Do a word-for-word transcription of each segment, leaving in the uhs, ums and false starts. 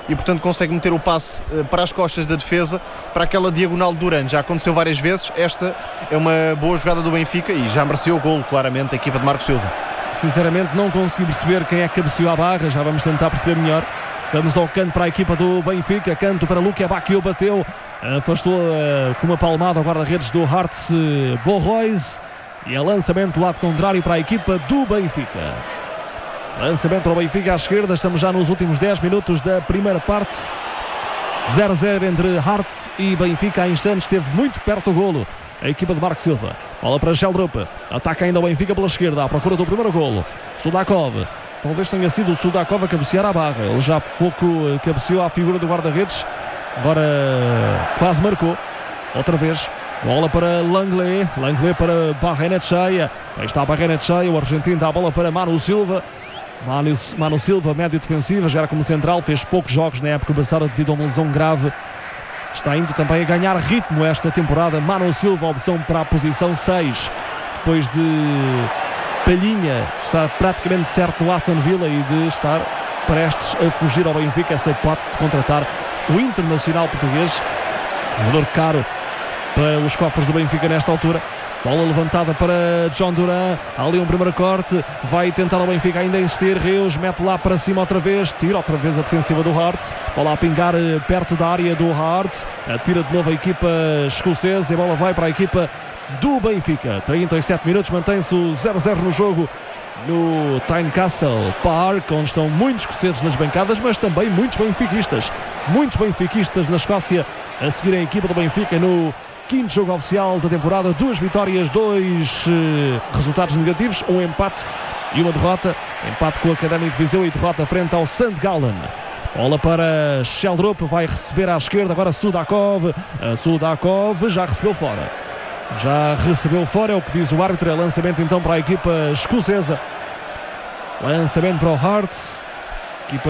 e portanto consegue meter o passe para as costas da defesa, para aquela diagonal de Duran. Já aconteceu várias vezes, esta é uma boa jogada do Benfica e já mereceu o golo claramente a equipa de Marco Silva. Sinceramente não consegui perceber quem é que cabeceou à barra, já vamos tentar perceber melhor. Vamos ao canto para a equipa do Benfica, canto para Luque Bacchio, bateu, afastou uh, com uma palmada ao guarda-redes do Hearts, uh, Borrois, e a lançamento do lado contrário para a equipa do Benfica. Lançamento para o Benfica à esquerda, estamos já nos últimos dez minutos da primeira parte. zero a zero entre Hearts e Benfica, há instantes esteve muito perto do golo a equipa de Marco Silva. Bola para Sheldrup, ataca ainda o Benfica pela esquerda, à procura do primeiro golo. Sudakov, talvez tenha sido o Sudakov a cabecear à barra, ele já há pouco cabeceou à figura do guarda-redes, agora quase marcou, outra vez. Bola para Langley, Langley para Barrenetxeia, aí está Barrenetxeia, o argentino dá a bola para Manu Silva. Manu, Manu Silva, médio defensivo, joga como central, fez poucos jogos na época passada devido a uma lesão grave. Está indo também a ganhar ritmo esta temporada. Manu Silva, opção para a posição seis, depois de Palhinha estar praticamente certo no Aston Villa e de estar prestes a fugir ao Benfica essa hipótese de contratar o internacional português, jogador caro para os cofres do Benfica nesta altura. Bola levantada para John Duran, ali um primeiro corte, vai tentar o Benfica ainda insistir, Reus mete lá para cima outra vez, tira outra vez a defensiva do Hearts, bola a pingar perto da área do Hearts, tira de novo a equipa escocesa e a bola vai para a equipa do Benfica. trinta e sete minutos, mantém-se o zero a zero no jogo no Tynecastle Park, onde estão muitos escoceses nas bancadas, mas também muitos benfiquistas, muitos benfiquistas na Escócia a seguir a equipa do Benfica no quinto jogo oficial da temporada. Duas vitórias, dois uh, resultados negativos, um empate e uma derrota. Empate com o Académico de Viseu e derrota frente ao Saint Gallen. Bola para Sheldrup, vai receber à esquerda agora Sudakov. uh, Sudakov já recebeu fora, já recebeu fora, é o que diz o árbitro. É lançamento então para a equipa escocesa, lançamento para o Hearts. Equipa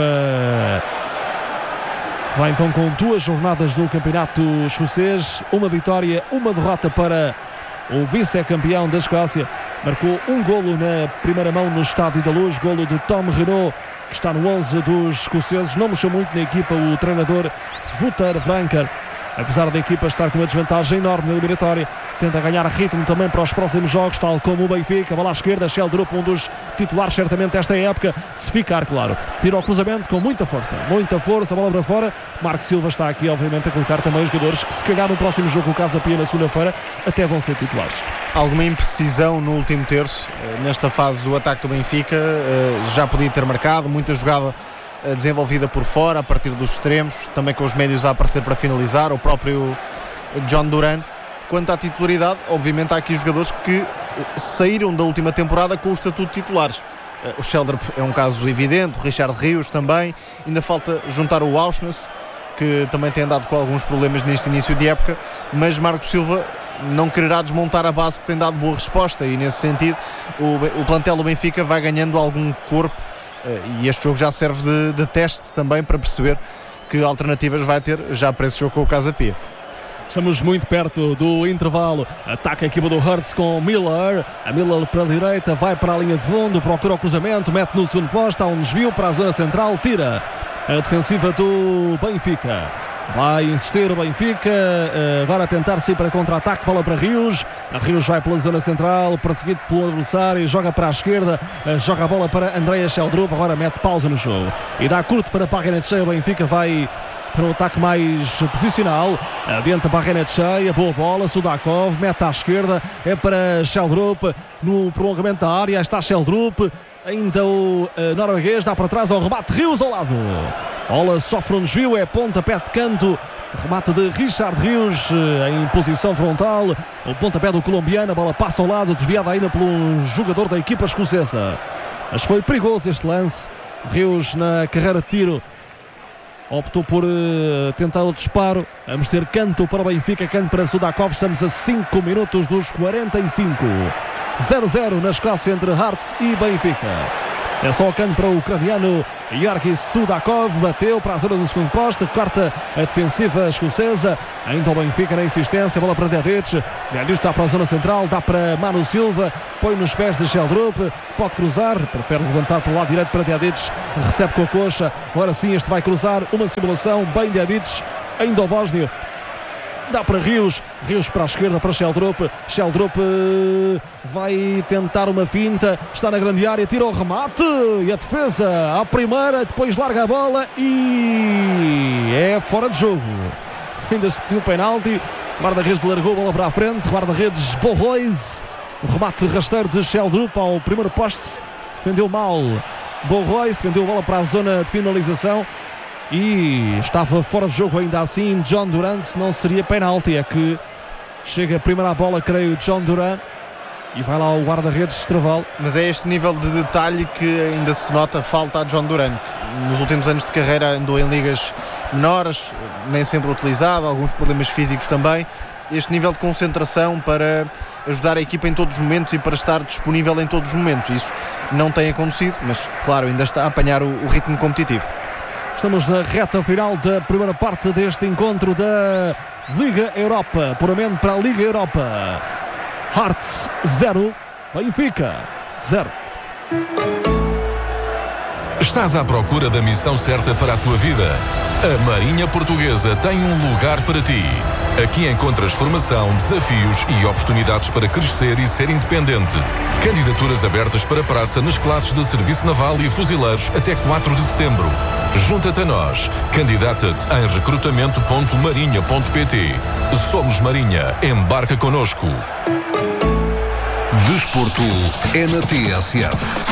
vai então com duas jornadas do campeonato escocês, uma vitória, uma derrota para o vice-campeão da Escócia. Marcou um golo na primeira mão no Estádio da Luz, golo de Tom Renaud, que está no onze dos escoceses. Não mexeu muito na equipa o treinador Wouter Franker, apesar da equipa estar com uma desvantagem enorme na eliminatória. Tenta ganhar ritmo também para os próximos jogos, tal como o Benfica. Bola à esquerda, Sheldrup, um dos titulares certamente desta época, se ficar claro. Tira o cruzamento com muita força, muita força, bola para fora. Marco Silva está aqui obviamente a colocar também os jogadores que se calhar no próximo jogo, o Casa Pia na segunda-feira, até vão ser titulares. Alguma imprecisão no último terço, nesta fase do ataque do Benfica, já podia ter marcado, muita jogada desenvolvida por fora, a partir dos extremos, também com os médios a aparecer para finalizar, o próprio John Duran. Quanto à titularidade, obviamente há aqui jogadores que saíram da última temporada com o estatuto de titulares. O Sheldrup é um caso evidente, o Richard Rios também, ainda falta juntar o Auschwitz, que também tem andado com alguns problemas neste início de época, mas Marco Silva não quererá desmontar a base que tem dado boa resposta e nesse sentido o, o plantel do Benfica vai ganhando algum corpo. E este jogo já serve de, de teste também para perceber que alternativas vai ter já para esse jogo com o Casa Pia. Estamos muito perto do intervalo. Ataca a equipa do Hearts com Miller. A Miller para a direita, vai para a linha de fundo, procura o cruzamento, mete no segundo posto, há um desvio para a zona central, tira a defensiva do Benfica. Vai insistir o Benfica, agora a tentar sair para contra-ataque, bola para Rios. A Rios vai pela zona central, perseguido pelo adversário, joga para a esquerda, joga a bola para Andreas Sheldrup, agora mete pausa no jogo e dá curto para Barrenetxeia. O Benfica vai para um ataque mais posicional, adianta Barrenetxeia, boa bola, Sudakov, mete à esquerda, é para Sheldrup, no prolongamento da área, está Sheldrup, ainda o uh, norueguês, dá para trás ao remate, Rios ao lado. Bola sofre um desvio, é pontapé de canto, remate de Richard Rios em posição frontal, o pontapé do colombiano, a bola passa ao lado, desviada ainda pelo jogador da equipa escocesa. Mas foi perigoso este lance. Rios na carreira de tiro optou por uh, tentar o disparo. Vamos ter canto para o Benfica, canto para Sudakov. Estamos a cinco minutos dos quarenta e cinco. zero a zero na Escócia entre Hearts e Benfica. É só o canto para o ucraniano Yarki Sudakov, bateu para a zona do segundo poste, corta a defensiva escocesa, ainda o Benfica na insistência, bola para Dedic, Dedic está para a zona central, dá para Manu Silva, põe nos pés de Sheldrup, pode cruzar, prefere levantar para o lado direito para Dedic, recebe com a coxa, agora sim este vai cruzar, uma simulação, bem Dedic, ainda o bósnio. Dá para Rios, Rios para a esquerda para Sheldrup, Sheldrup vai tentar uma finta, está na grande área, tira o remate e a defesa à primeira, depois larga a bola e é fora de jogo. Ainda se pediu penalti, guarda-redes largou a bola para a frente, guarda-redes Borrois, o remate rasteiro de Sheldrup ao primeiro poste, defendeu mal Borrois, defendeu a bola para a zona de finalização. E estava fora de jogo ainda assim John Duran, se não seria penalti. É que chega a primeira bola, creio, John Duran, e vai lá o guarda-redes Estravalo. Mas é este nível de detalhe que ainda se nota falta a John Duran, que nos últimos anos de carreira andou em ligas menores, nem sempre utilizado, alguns problemas físicos também. Este nível de concentração para ajudar a equipa em todos os momentos e para estar disponível em todos os momentos, isso não tem acontecido, mas claro, ainda está a apanhar o, o ritmo competitivo. Estamos na reta final da primeira parte deste encontro da Liga Europa, puramente para a Liga Europa. Hearts zero, Benfica zero. Estás à procura da missão certa para a tua vida? A Marinha Portuguesa tem um lugar para ti. Aqui encontras formação, desafios e oportunidades para crescer e ser independente. Candidaturas abertas para praça nas classes de Serviço Naval e Fuzileiros até quatro de setembro. Junta-te a nós. Candidata-te em recrutamento ponto marinha ponto pt. Somos Marinha. Embarca connosco. Desporto é na T S F.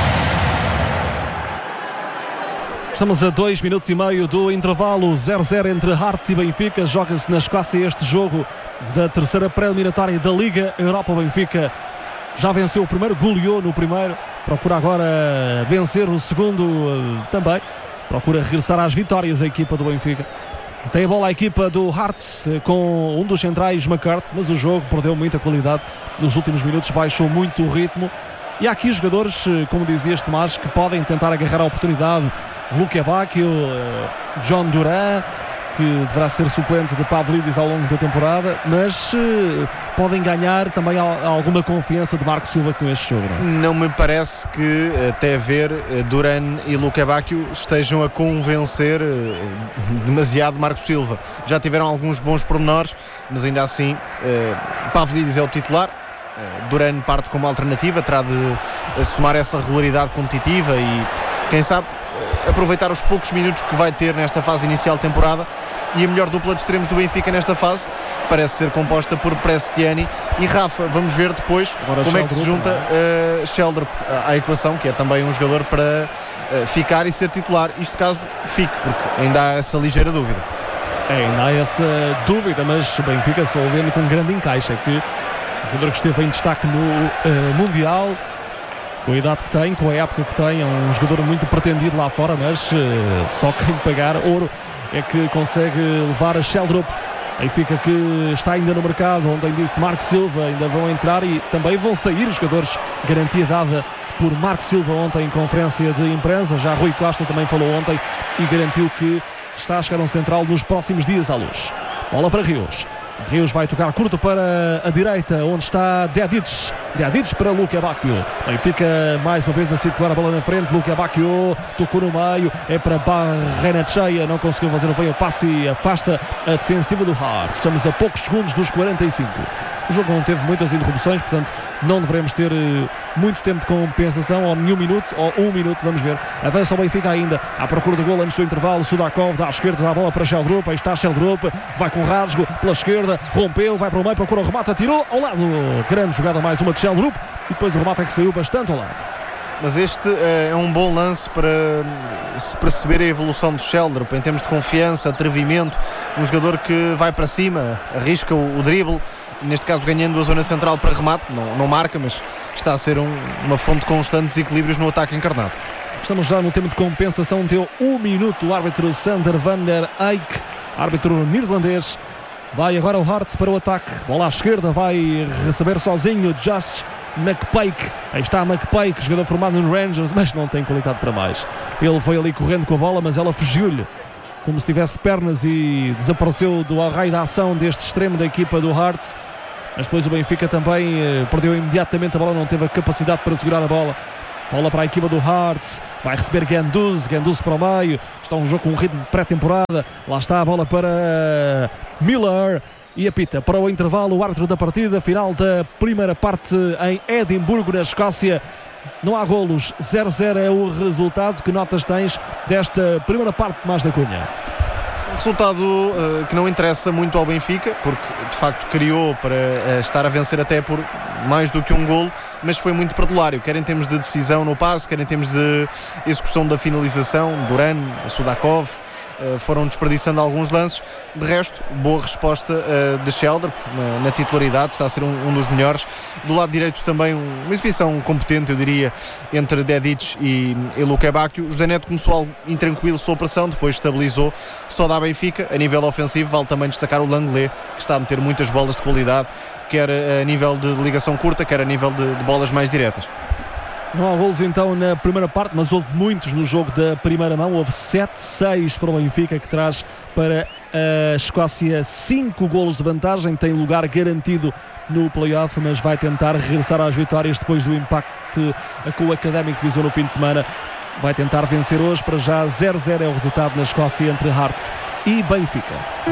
Estamos a dois minutos e meio do intervalo, zero a zero entre Hearts e Benfica. Joga-se na Escócia este jogo da terceira pré-eliminatória da Liga Europa. Benfica já venceu o primeiro, goleou no primeiro, procura agora vencer o segundo também. Procura regressar às vitórias a equipa do Benfica. Tem a bola a equipa do Hearts com um dos centrais, McCarthy, mas o jogo perdeu muita qualidade. Nos últimos minutos baixou muito o ritmo. E há aqui jogadores, como dizias, Tomás, que podem tentar agarrar a oportunidade. Luque Bacchio, John Duran, que deverá ser suplente de Pavlidis ao longo da temporada, mas uh, podem ganhar também alguma confiança de Marco Silva com este jogo. Não, não me parece que até ver Duran e Luque Bacchio estejam a convencer uh, demasiado Marco Silva. Já tiveram alguns bons pormenores, mas ainda assim uh, Pavlidis é o titular. uh, Duran parte como alternativa, terá de somar essa regularidade competitiva e quem sabe aproveitar os poucos minutos que vai ter nesta fase inicial de temporada. E a melhor dupla de extremos do Benfica nesta fase parece ser composta por Prestiani e Rafa. Vamos ver depois agora como é que se junta uh, Sheldrup à, à equação, que é também um jogador para uh, ficar e ser titular, isto caso fique, porque ainda há essa ligeira dúvida. É, ainda há essa dúvida, mas o Benfica só vendo com um grande encaixe, é que o jogador que esteve em destaque no uh, Mundial, com a idade que tem, com a época que tem, é um jogador muito pretendido lá fora, mas uh, só quem pagar ouro é que consegue levar a Sheldrup. Benfica que está ainda no mercado, onde disse Marco Silva, ainda vão entrar e também vão sair os jogadores, garantia dada por Marco Silva ontem em conferência de imprensa. Já Rui Costa também falou ontem e garantiu que está a chegar um central nos próximos dias à luz. Bola para Rios. Rios vai tocar curto para a direita, onde está Dedic. Dedic para Luque Bacchio. Benfica mais uma vez a circular a bola na frente. Luque Bacchio tocou no meio, é para Barrena cheia, não conseguiu fazer bem o passe e afasta a defensiva do Hearts. Estamos a poucos segundos dos quarenta e cinco. O jogo não teve muitas interrupções, portanto não devemos ter uh, muito tempo de compensação, ou nenhum minuto, ou um minuto, vamos ver. Avança o Benfica ainda, à procura do gol antes do intervalo. Sudakov dá à esquerda, dá a bola para Sheldrup, aí está Sheldrup, vai com rasgo pela esquerda, rompeu, vai para o meio, procura o remate, atirou ao lado. Grande jogada, mais uma de Sheldrup, e depois o remate é que saiu bastante ao lado. Mas este uh, é um bom lance para se perceber a evolução do Sheldrup em termos de confiança, atrevimento, um jogador que vai para cima, arrisca o, o drible, neste caso ganhando a zona central para remate, não, não marca, mas está a ser um, uma fonte de constantes equilíbrios no ataque encarnado. Estamos já no tempo de compensação, deu um minuto o árbitro Sander van der Eyck, árbitro neerlandês. Vai agora o Hearts para o ataque. Bola à esquerda, vai receber sozinho Just McPake. Aí está McPake, jogador formado no Rangers, mas não tem qualidade para mais. Ele foi ali correndo com a bola, mas ela fugiu-lhe como se tivesse pernas e desapareceu do raio da ação deste extremo da equipa do Hearts. Mas depois o Benfica também eh, perdeu imediatamente a bola, não teve a capacidade para segurar a bola. Bola para a equipa do Hearts, vai receber Guendouzi, Guendouzi para o meio. Está um jogo com um ritmo de pré-temporada. Lá está a bola para Miller e apita para o intervalo o árbitro da partida. Final da primeira parte em Edimburgo, na Escócia. Não há golos, zero a zero é o resultado. Que notas tens desta primeira parte, Tomás da Cunha? Resultado uh, que não interessa muito ao Benfica, porque de facto criou para uh, estar a vencer até por mais do que um golo, mas foi muito perdulário, quer em termos de decisão no passe, quer em termos de execução da finalização. Duran, Sudakov uh, foram desperdiçando alguns lances. De resto, boa resposta uh, de Shelder na, na titularidade, está a ser um, um dos melhores. Do lado direito também um, uma exibição competente, eu diria, entre Dedic e, e Luque Bacchio. José Neto começou algo intranquilo, sob pressão, depois estabilizou. Só dá Benfica. A nível ofensivo vale também destacar o Langlais, que está a meter muitas bolas de qualidade, quer a nível de ligação curta, quer a nível de, de bolas mais diretas. Não há golos então na primeira parte, mas houve muitos no jogo da primeira mão. Houve sete seis para o Benfica, que traz para a Escócia cinco golos de vantagem. Tem lugar garantido no play-off, mas vai tentar regressar às vitórias depois do impacto com o Académico de Viseu no fim de semana. Vai tentar vencer hoje. Para já zero a zero é o resultado na Escócia entre Hearts e Benfica.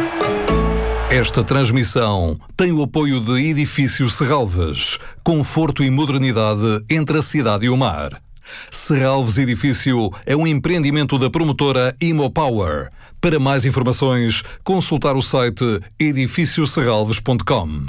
Esta transmissão tem o apoio de Edifício Serralves, conforto e modernidade entre a cidade e o mar. Serralves Edifício é um empreendimento da promotora Imopower. Para mais informações, consultar o site edifício serralves ponto com.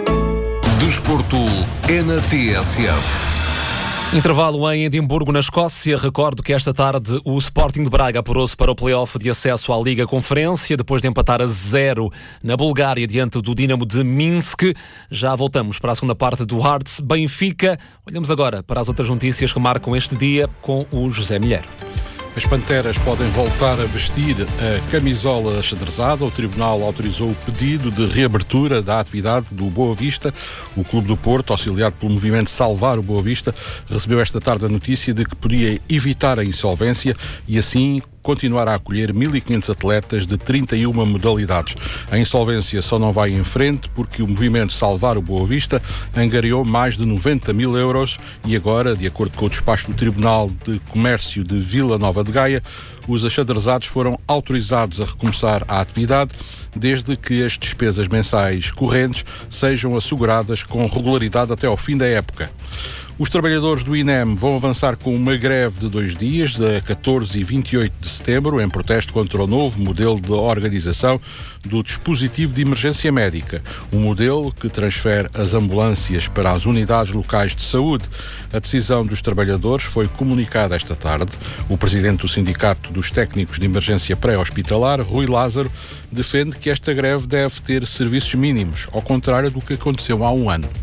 Desporto é na T S F. Intervalo em Edimburgo, na Escócia. Recordo que esta tarde o Sporting de Braga apurou-se para o play-off de acesso à Liga Conferência, depois de empatar a zero na Bulgária diante do Dinamo de Minsk. Já voltamos para a segunda parte do Hearts Benfica. Olhamos agora para as outras notícias que marcam este dia com o José Milheiro. As Panteras podem voltar a vestir a camisola xadrezada. O Tribunal autorizou o pedido de reabertura da atividade do Boa Vista. O Clube do Porto, auxiliado pelo movimento Salvar o Boa Vista, recebeu esta tarde a notícia de que podia evitar a insolvência e assim continuar a acolher mil e quinhentos atletas de trinta e uma modalidades. A insolvência só não vai em frente porque o movimento Salvar o Boa Vista angariou mais de noventa mil euros e agora, de acordo com o despacho do Tribunal de Comércio de Vila Nova de Gaia, os axadrezados foram autorizados a recomeçar a atividade desde que as despesas mensais correntes sejam asseguradas com regularidade até ao fim da época. Os trabalhadores do I N E M vão avançar com uma greve de dois dias, de catorze e vinte e oito de setembro, em protesto contra o novo modelo de organização do dispositivo de emergência médica. Um modelo que transfere as ambulâncias para as unidades locais de saúde. A decisão dos trabalhadores foi comunicada esta tarde. O presidente do Sindicato dos Técnicos de Emergência Pré-Hospitalar, Rui Lázaro, defende que esta greve deve ter serviços mínimos, ao contrário do que aconteceu há um ano.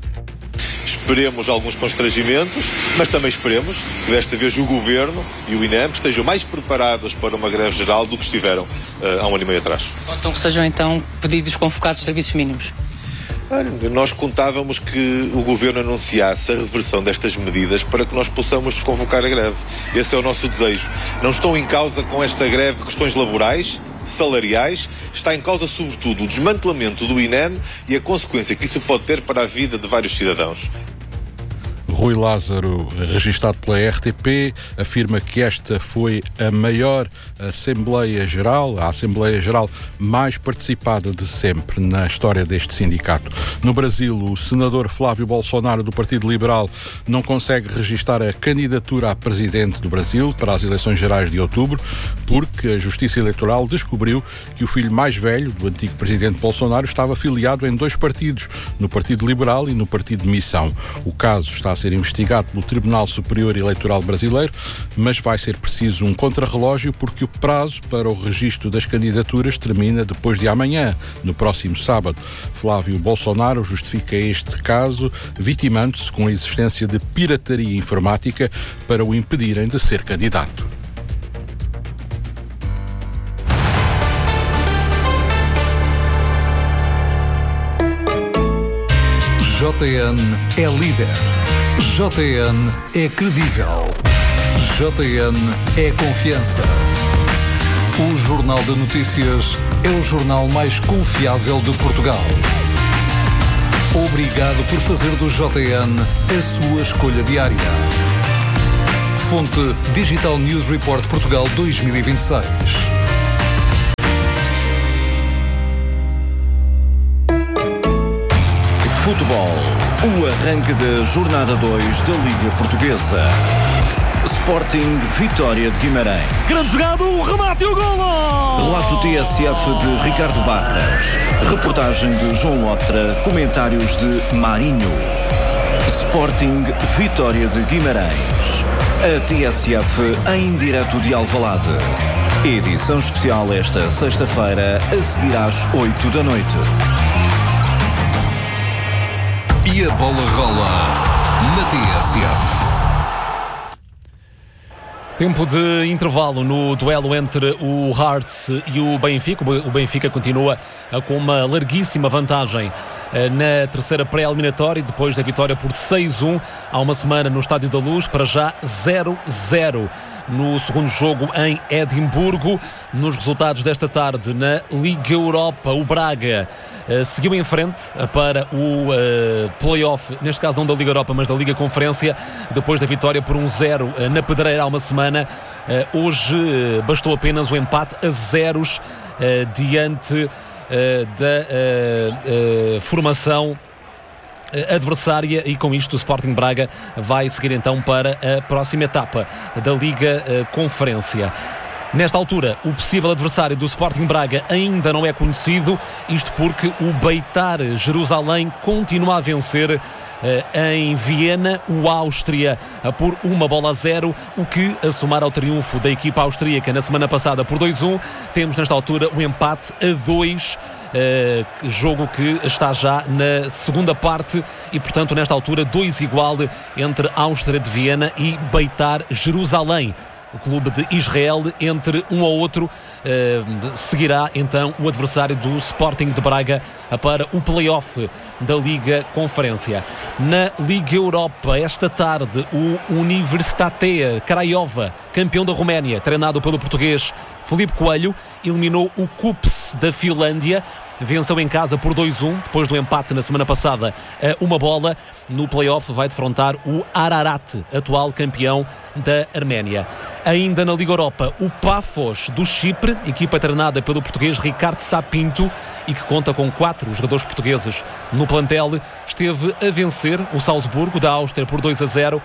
Esperemos alguns constrangimentos, mas também esperemos que desta vez o Governo e o I N E M estejam mais preparados para uma greve geral do que estiveram uh, há um ano e meio atrás. Então que sejam então pedidos convocados de serviços mínimos. Nós contávamos que o Governo anunciasse a reversão destas medidas para que nós possamos desconvocar a greve. Esse é o nosso desejo. Não estão em causa com esta greve questões laborais, salariais, está em causa sobretudo o desmantelamento do I N E M e a consequência que isso pode ter para a vida de vários cidadãos. Rui Lázaro, registado pela R T P, afirma que esta foi a maior Assembleia Geral, a Assembleia Geral mais participada de sempre na história deste sindicato. No Brasil, o senador Flávio Bolsonaro, do Partido Liberal, não consegue registar a candidatura a presidente do Brasil para as eleições gerais de outubro, porque a Justiça Eleitoral descobriu que o filho mais velho do antigo presidente Bolsonaro estava filiado em dois partidos, no Partido Liberal e no Partido de Missão. O caso está a ser investigado pelo Tribunal Superior Eleitoral Brasileiro, mas vai ser preciso um contrarrelógio porque o prazo para o registro das candidaturas termina depois de amanhã, no próximo sábado. Flávio Bolsonaro justifica este caso vitimando-se com a existência de pirataria informática para o impedirem de ser candidato. J N é líder. J N é credível. J N é confiança. O Jornal de Notícias é o jornal mais confiável de Portugal. Obrigado por fazer do J N a sua escolha diária. Fonte Digital News Report Portugal dois mil e vinte e seis. Futebol. O arranque da jornada dois da Liga Portuguesa. Sporting Vitória de Guimarães. Grande jogado, o remate e o golo! Relato T S F de Ricardo Barras. Reportagem de João Lotra. Comentários de Marinho. Sporting Vitória de Guimarães. A T S F em direto de Alvalade. Edição especial esta sexta-feira, a seguir às oito da noite. E a bola rola na T S F. Tempo de intervalo no duelo entre o Hearts e o Benfica. O Benfica continua com uma larguíssima vantagem na terceira pré-eliminatória, depois da vitória por seis a um há uma semana no Estádio da Luz, para já zero a zero no segundo jogo em Edimburgo. Nos resultados desta tarde na Liga Europa, o Braga uh, seguiu em frente para o uh, play-off, neste caso não da Liga Europa, mas da Liga Conferência, depois da vitória por um zero uh, na Pedreira há uma semana. Uh, hoje uh, bastou apenas o empate a zeros uh, diante Uh, da uh, uh, formação adversária, e com isto o Sporting Braga vai seguir então para a próxima etapa da Liga uh, Conferência. Nesta altura, o possível adversário do Sporting Braga ainda não é conhecido, isto porque o Beitar Jerusalém continua a vencer em Viena o Áustria por uma bola a zero, o que, a somar ao triunfo da equipa austríaca na semana passada por dois a um, temos nesta altura o empate a dois, uh, jogo que está já na segunda parte, e portanto nesta altura dois igual entre Áustria de Viena e Beitar Jerusalém. O clube de Israel, entre um ou outro, eh, seguirá então o adversário do Sporting de Braga para o play-off da Liga Conferência. Na Liga Europa, esta tarde, o Universitatea Craiova, campeão da Roménia, treinado pelo português Filipe Coelho, eliminou o Kups da Finlândia. Venceu em casa por dois a um, depois do empate na semana passada a uma bola. No play-off vai defrontar o Ararat, atual campeão da Arménia. Ainda na Liga Europa, o Pafos do Chipre, equipa treinada pelo português Ricardo Sapinto e que conta com quatro jogadores portugueses no plantel, esteve a vencer o Salzburgo da Áustria por dois a zero.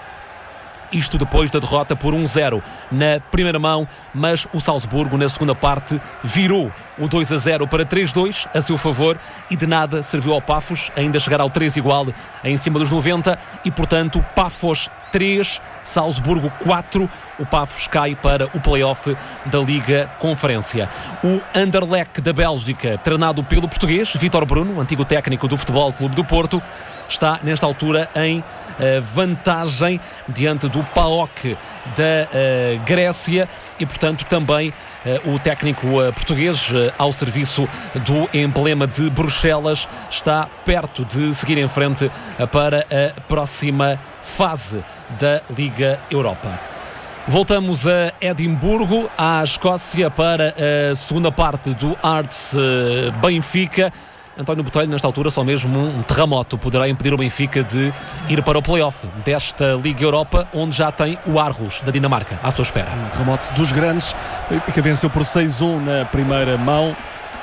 Isto depois da derrota por um a zero na primeira mão, mas o Salzburgo na segunda parte virou o dois a zero para três a dois a seu favor, e de nada serviu ao Pafos ainda chegar ao três igual em cima dos noventa, e portanto Pafos três, Salzburgo quatro. O Pafos cai para o play-off da Liga Conferência. O Anderlecht da Bélgica, treinado pelo português Vítor Bruno, antigo técnico do Futebol Clube do Porto, está nesta altura em uh, vantagem diante do P A O K da uh, Grécia, e portanto também uh, o técnico uh, português uh, ao serviço do emblema de Bruxelas está perto de seguir em frente uh, para a próxima fase da Liga Europa. Voltamos a Edimburgo, à Escócia, para a segunda parte do Hearts uh, Benfica. António Botelho, nesta altura só mesmo um terremoto poderá impedir o Benfica de ir para o play-off desta Liga Europa, onde já tem o Aarhus da Dinamarca à sua espera. Um terremoto dos grandes. O Benfica venceu por seis a um na primeira mão.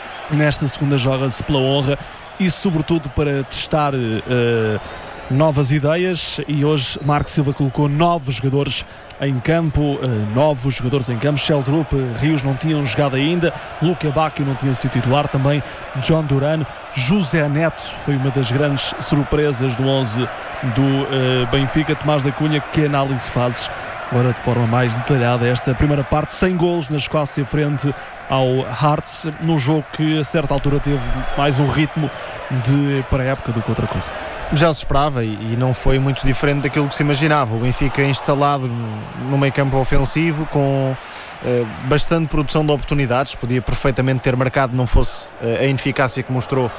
Nesta segunda joga-se pela honra e sobretudo para testar uh, novas ideias, e hoje Marco Silva colocou novos jogadores em campo, uh, novos jogadores em campo. Sheldrup, Rios não tinham jogado ainda, Luque Bacchio não tinha sido titular, também John Duran, José Neto foi uma das grandes surpresas do onze do uh, Benfica. Tomás da Cunha, que análise fazes agora de forma mais detalhada esta primeira parte, sem golos na Escócia frente ao Hearts, num jogo que a certa altura teve mais um ritmo de pré-época do que outra coisa. Já se esperava e, e não foi muito diferente daquilo que se imaginava. O Benfica instalado no meio campo ofensivo com uh, bastante produção de oportunidades, podia perfeitamente ter marcado, não fosse uh, a ineficácia que mostrou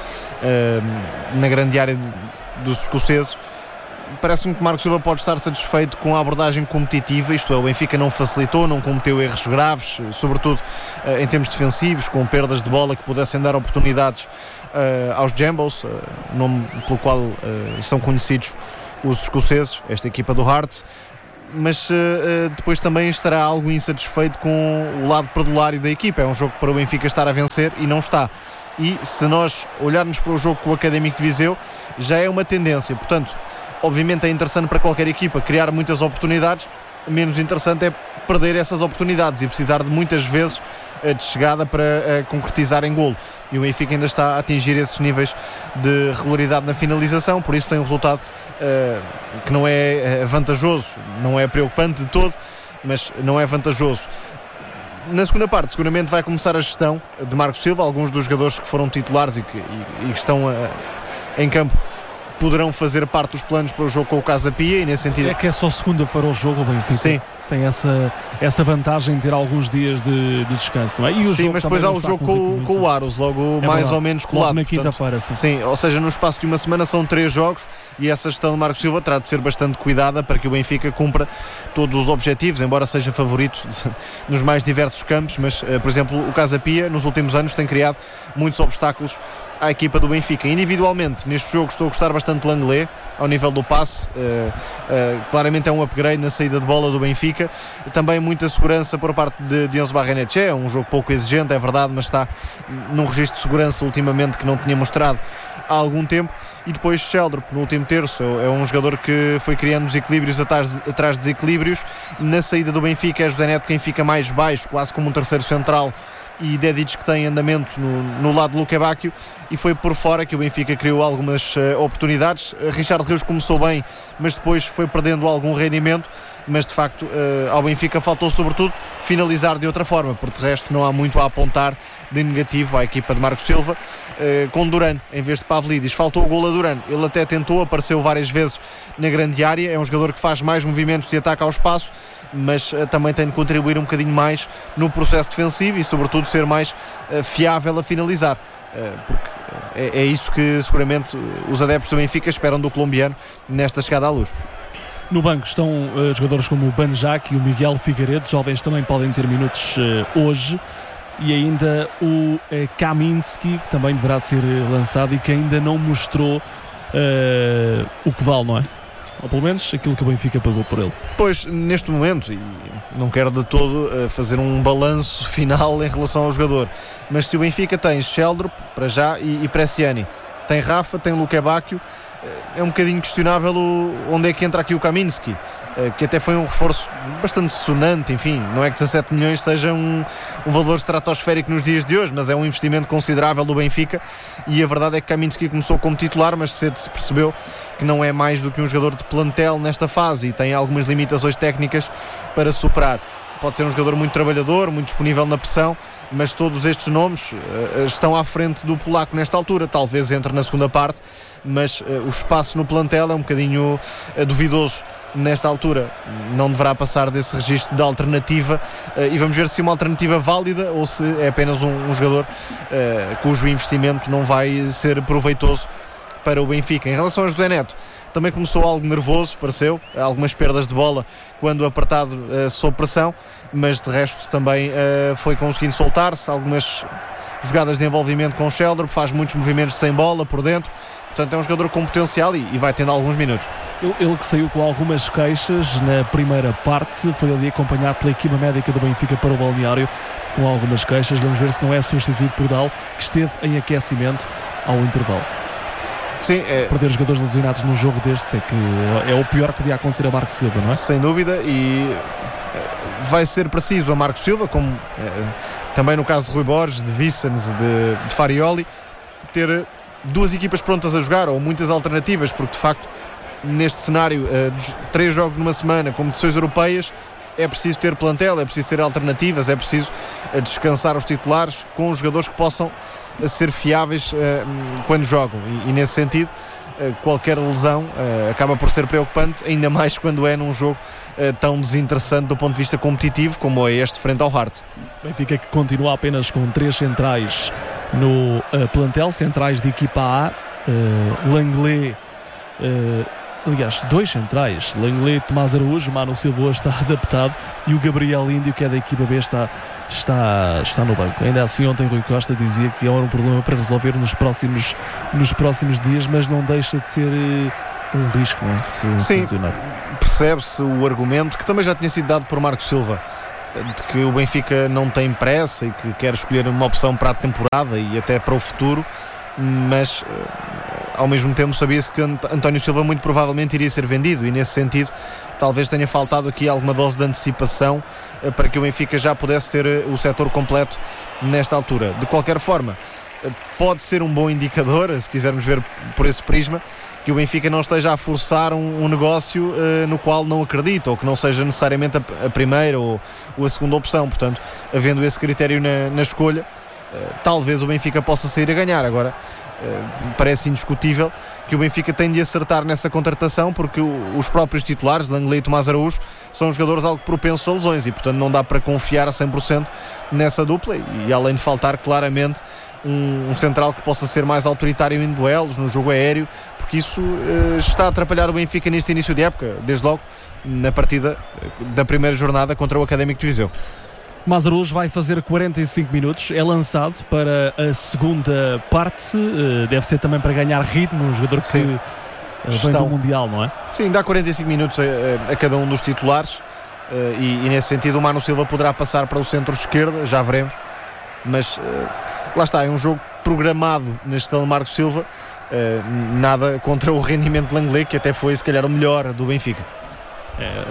uh, na grande área do, dos escoceses. Parece-me que Marco Silva pode estar satisfeito com a abordagem competitiva, isto é, o Benfica não facilitou, não cometeu erros graves, sobretudo uh, em termos defensivos, com perdas de bola que pudessem dar oportunidades uh, aos Jambos, uh, nome pelo qual uh, são conhecidos os escoceses, esta equipa do Hearts, mas uh, uh, depois também estará algo insatisfeito com o lado perdulário da equipa. É um jogo para o Benfica estar a vencer e não está. E se nós olharmos para o jogo com o Académico de Viseu, já é uma tendência, portanto, obviamente é interessante para qualquer equipa criar muitas oportunidades, menos interessante é perder essas oportunidades e precisar de muitas vezes de chegada para uh, concretizar em golo. E o Benfica ainda está a atingir esses níveis de regularidade na finalização, por isso tem um resultado uh, que não é uh, vantajoso, não é preocupante de todo, mas não é vantajoso. Na segunda parte, seguramente vai começar a gestão de Marco Silva, alguns dos jogadores que foram titulares e que, e, e que estão uh, em campo poderão fazer parte dos planos para o jogo com o Casa Pia, e nesse sentido... É que é só segunda-feira o jogo, o Benfica. Sim. Tem essa, essa vantagem de ter alguns dias de, de descanso também. E o sim, jogo mas depois há o jogo com, com o Aros, logo é mais verdade. ou menos colado. Logo na quinta-feira, sim. Sim, ou seja, no espaço de uma semana são três jogos e essa gestão de Marco Silva terá de ser bastante cuidada para que o Benfica cumpra todos os objetivos, embora seja favorito nos mais diversos campos, mas, por exemplo, o Casa Pia nos últimos anos tem criado muitos obstáculos à equipa do Benfica. Individualmente, neste jogo estou a gostar bastante de Langlais, ao nível do passe, uh, uh, claramente é um upgrade na saída de bola do Benfica, também muita segurança por parte de, de Enzo Barrenetxea, é um jogo pouco exigente, é verdade, mas está num registro de segurança ultimamente que não tinha mostrado há algum tempo. E depois Sheldrup no último terço, é um jogador que foi criando desequilíbrios atrás, atrás de desequilíbrios. Na saída do Benfica é José Neto quem fica mais baixo, quase como um terceiro central, e Dedic que tem andamento no, no lado de Luque Bacchio, e foi por fora que o Benfica criou algumas uh, oportunidades. uh, Richard Rios começou bem, mas depois foi perdendo algum rendimento, mas de facto uh, ao Benfica faltou sobretudo finalizar de outra forma, porque de resto não há muito a apontar de negativo à equipa de Marco Silva, uh, com Duran em vez de Pavlidis. Faltou o golo a Duran, ele até tentou, apareceu várias vezes na grande área, é um jogador que faz mais movimentos de ataque ao espaço, mas uh, também tem de contribuir um bocadinho mais no processo defensivo e sobretudo ser mais uh, fiável a finalizar, uh, porque é, é isso que seguramente os adeptos do Benfica esperam do colombiano nesta chegada à luz. No banco estão uh, jogadores como o Banjac e o Miguel Figueiredo, jovens também podem ter minutos uh, hoje, e ainda o uh, Kaminski, que também deverá ser lançado e que ainda não mostrou uh, o que vale, não é? Ou pelo menos aquilo que o Benfica pagou por ele. Pois, neste momento, e não quero de todo uh, fazer um balanço final em relação ao jogador, mas se o Benfica tem Sheldrup para já e, e Bresciani, tem Rafa, tem Luque Bacchio, é um bocadinho questionável o, onde é que entra aqui o Kaminski, que até foi um reforço bastante sonante. Enfim, não é que dezassete milhões seja um, um valor estratosférico nos dias de hoje, mas é um investimento considerável do Benfica, e a verdade é que Kaminski começou como titular, mas cedo se percebeu que não é mais do que um jogador de plantel nesta fase e tem algumas limitações técnicas para superar. Pode ser um jogador muito trabalhador, muito disponível na pressão, mas todos estes nomes uh, estão à frente do polaco nesta altura. Talvez entre na segunda parte, mas uh, o espaço no plantel é um bocadinho uh, duvidoso nesta altura. Não deverá passar desse registro de alternativa, uh, e vamos ver se é uma alternativa válida ou se é apenas um, um jogador uh, cujo investimento não vai ser proveitoso para o Benfica. Em relação a José Neto, também começou algo nervoso, pareceu, algumas perdas de bola quando apertado uh, sob pressão, mas de resto também uh, foi conseguindo soltar-se, algumas jogadas de envolvimento com o Sheldrup, faz muitos movimentos sem bola por dentro, portanto é um jogador com potencial e, e vai tendo alguns minutos. Ele, ele que saiu com algumas queixas na primeira parte, foi ali acompanhado pela equipa médica do Benfica para o balneário com algumas queixas. Vamos ver se não é substituído por Dal, que esteve em aquecimento ao intervalo. Sim, é... Perder jogadores lesionados num jogo destes é, que é o pior que podia acontecer a Marco Silva, não é? Sem dúvida, e vai ser preciso a Marco Silva, como é, também no caso de Rui Borges, de Vicens, de, de Farioli, ter duas equipas prontas a jogar ou muitas alternativas, porque de facto neste cenário uh, dos três jogos numa semana, competições europeias, é preciso ter plantel, é preciso ter alternativas, é preciso descansar os titulares com os jogadores que possam ser fiáveis uh, quando jogam, e, e nesse sentido uh, qualquer lesão uh, acaba por ser preocupante, ainda mais quando é num jogo uh, tão desinteressante do ponto de vista competitivo como é este frente ao Hearts. Benfica que continua apenas com três centrais no uh, plantel, centrais de equipa A, uh, Langley, uh, aliás, dois centrais, Langley, Tomás Araújo, Manu Silva hoje está adaptado e o Gabriel Índio, que é da equipa B, está, está, está no banco. Ainda assim, ontem Rui Costa dizia que era um problema para resolver nos próximos, nos próximos dias, mas não deixa de ser uh, um risco, não é? Se Sim, funcionar. Percebe-se o argumento, que também já tinha sido dado por Marco Silva, de que o Benfica não tem pressa e que quer escolher uma opção para a temporada e até para o futuro, mas ao mesmo tempo sabia-se que António Silva muito provavelmente iria ser vendido, e nesse sentido talvez tenha faltado aqui alguma dose de antecipação para que o Benfica já pudesse ter o setor completo nesta altura. De qualquer forma, pode ser um bom indicador, se quisermos ver por esse prisma, que o Benfica não esteja a forçar um, um negócio uh, no qual não acredita, ou que não seja necessariamente a, a primeira ou, ou a segunda opção. Portanto, havendo esse critério na, na escolha, uh, talvez o Benfica possa sair a ganhar. Agora, uh, parece indiscutível que o Benfica tem de acertar nessa contratação, porque o, os próprios titulares, Langley e Tomás Araújo, são jogadores algo propensos a lesões e, portanto, não dá para confiar a cem por cento nessa dupla, e, e além de faltar claramente Um, um central que possa ser mais autoritário em duelos, no jogo aéreo, porque isso uh, está a atrapalhar o Benfica neste início de época, desde logo na partida da primeira jornada contra o Académico de Viseu. Mazaruz vai fazer quarenta e cinco minutos, é lançado para a segunda parte, uh, deve ser também para ganhar ritmo, um jogador que uh, vem do Mundial, não é? Sim, dá quarenta e cinco minutos a, a cada um dos titulares, uh, e, e nesse sentido o Manu Silva poderá passar para o centro-esquerda, já veremos, mas uh, lá está, é um jogo programado na gestão de Marco Silva, uh, nada contra o rendimento de Langley, que até foi se calhar o melhor do Benfica. É,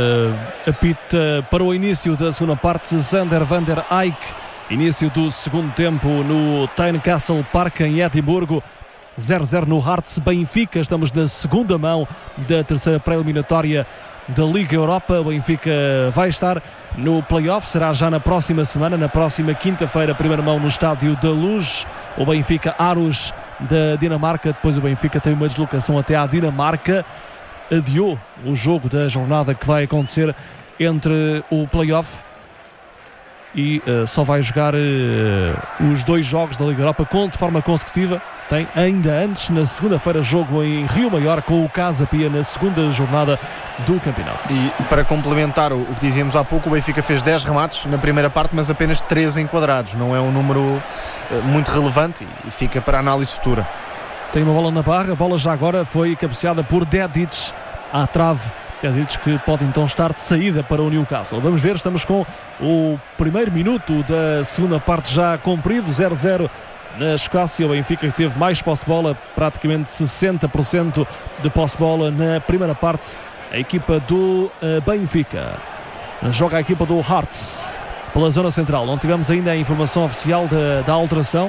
uh, apita para o início da segunda parte Sander van der Eyck, início do segundo tempo no Tynecastle Park em Edimburgo, zero a zero no Hearts Benfica. Estamos na segunda mão da terceira pré-eliminatória da Liga Europa. O Benfica vai estar no play-off, será já na próxima semana, na próxima quinta-feira, primeira mão no Estádio da Luz. O Benfica Aarhus da Dinamarca, depois o Benfica tem uma deslocação até à Dinamarca, adiou o jogo da jornada que vai acontecer entre o play-off e uh, só vai jogar uh, os dois jogos da Liga Europa com, de forma consecutiva. Tem ainda antes, na segunda-feira, jogo em Rio Maior com o Casa Pia na segunda jornada do campeonato. E para complementar o, o que dizíamos há pouco, o Benfica fez dez remates na primeira parte, mas apenas treze enquadrados. Não é um número uh, muito relevante e fica para análise futura. Tem uma bola na barra, a bola já agora foi cabeceada por Dedic à trave. Dedic que pode então estar de saída para o Newcastle. Vamos ver, estamos com o primeiro minuto da segunda parte já cumprido, zero a zero na Escócia. O Benfica que teve mais posse-bola, praticamente sessenta por cento de posse-bola na primeira parte. A equipa do uh, Benfica joga a equipa do Hearts pela zona central. Não tivemos ainda a informação oficial da, da alteração,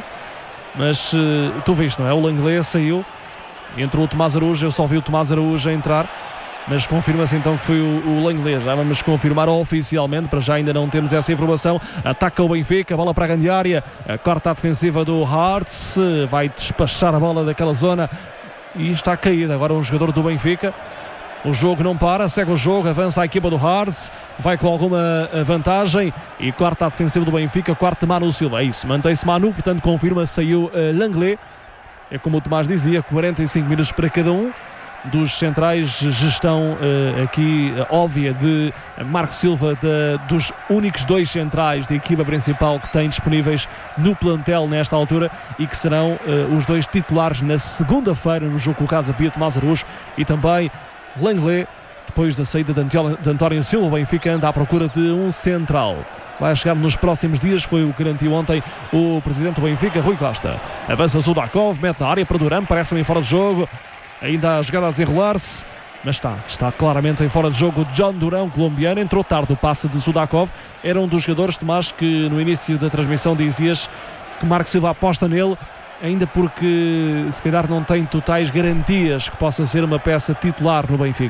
mas uh, tu viste, não é? O Langley saiu, entrou o Tomás Araújo. Eu só vi o Tomás Araújo a entrar, mas confirma-se então que foi o, o Langley. Já vamos confirmar oficialmente, para já ainda não temos essa informação. Ataca o Benfica, a bola para a grande área, a corta a defensiva do Hearts, vai despachar a bola daquela zona e está caído agora um jogador do Benfica. O jogo não para, segue o jogo, avança a equipa do Hearts, vai com alguma vantagem e corta a defensiva do Benfica, quarto Manu Silva. É isso, mantém-se Manu, portanto confirma, saiu uh, Langley. É como o Tomás dizia, quarenta e cinco minutos para cada um dos centrais, gestão uh, aqui uh, óbvia de Marco Silva, de, dos únicos dois centrais da equipa principal que tem disponíveis no plantel nesta altura e que serão uh, os dois titulares na segunda-feira no jogo com o Casa Pia, Tomás Araújo e também Langley. Depois da saída de António, de António Silva, o Benfica anda à procura de um central. Vai chegar nos próximos dias, foi o que garantiu ontem o presidente do Benfica, Rui Costa. Avança Sudakov, mete na área para Duran, parece-me em fora de jogo. Ainda a jogada a desenrolar-se, mas está, está claramente em fora de jogo. John Durão, colombiano, entrou tarde o passe de Sudakov. Era um dos jogadores, Tomás, que no início da transmissão dizias que Marco Silva aposta nele, ainda porque se calhar não tem totais garantias que possa ser uma peça titular no Benfica.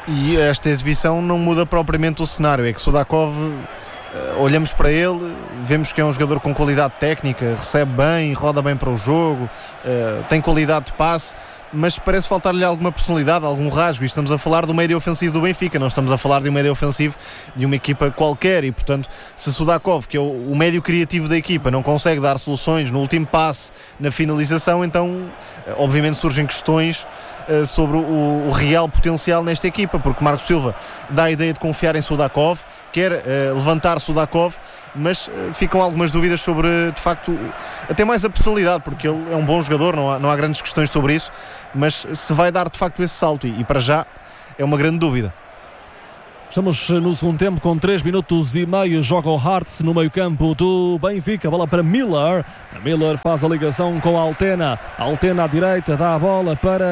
E esta exibição não muda propriamente o cenário, é que Sudakov, olhamos para ele, vemos que é um jogador com qualidade técnica, recebe bem, roda bem para o jogo, tem qualidade de passe, mas parece faltar-lhe alguma personalidade, algum rasgo. E estamos a falar do médio ofensivo do Benfica, não estamos a falar de um médio ofensivo de uma equipa qualquer. E portanto, se Sudakov, que é o, o médio criativo da equipa, não consegue dar soluções no último passe, na finalização, então obviamente surgem questões uh, sobre o, o real potencial nesta equipa, porque Marco Silva dá a ideia de confiar em Sudakov, quer uh, levantar Sudakov, mas uh, ficam algumas dúvidas sobre, de facto, até mais a personalidade, porque ele é um bom jogador, não há, não há grandes questões sobre isso, mas se vai dar de facto esse salto, e, e para já é uma grande dúvida. Estamos no segundo tempo com três minutos e meio. Joga o Hearts no meio campo do Benfica. Bola para Miller. Miller faz a ligação com a Altena. Altena à direita, dá a bola para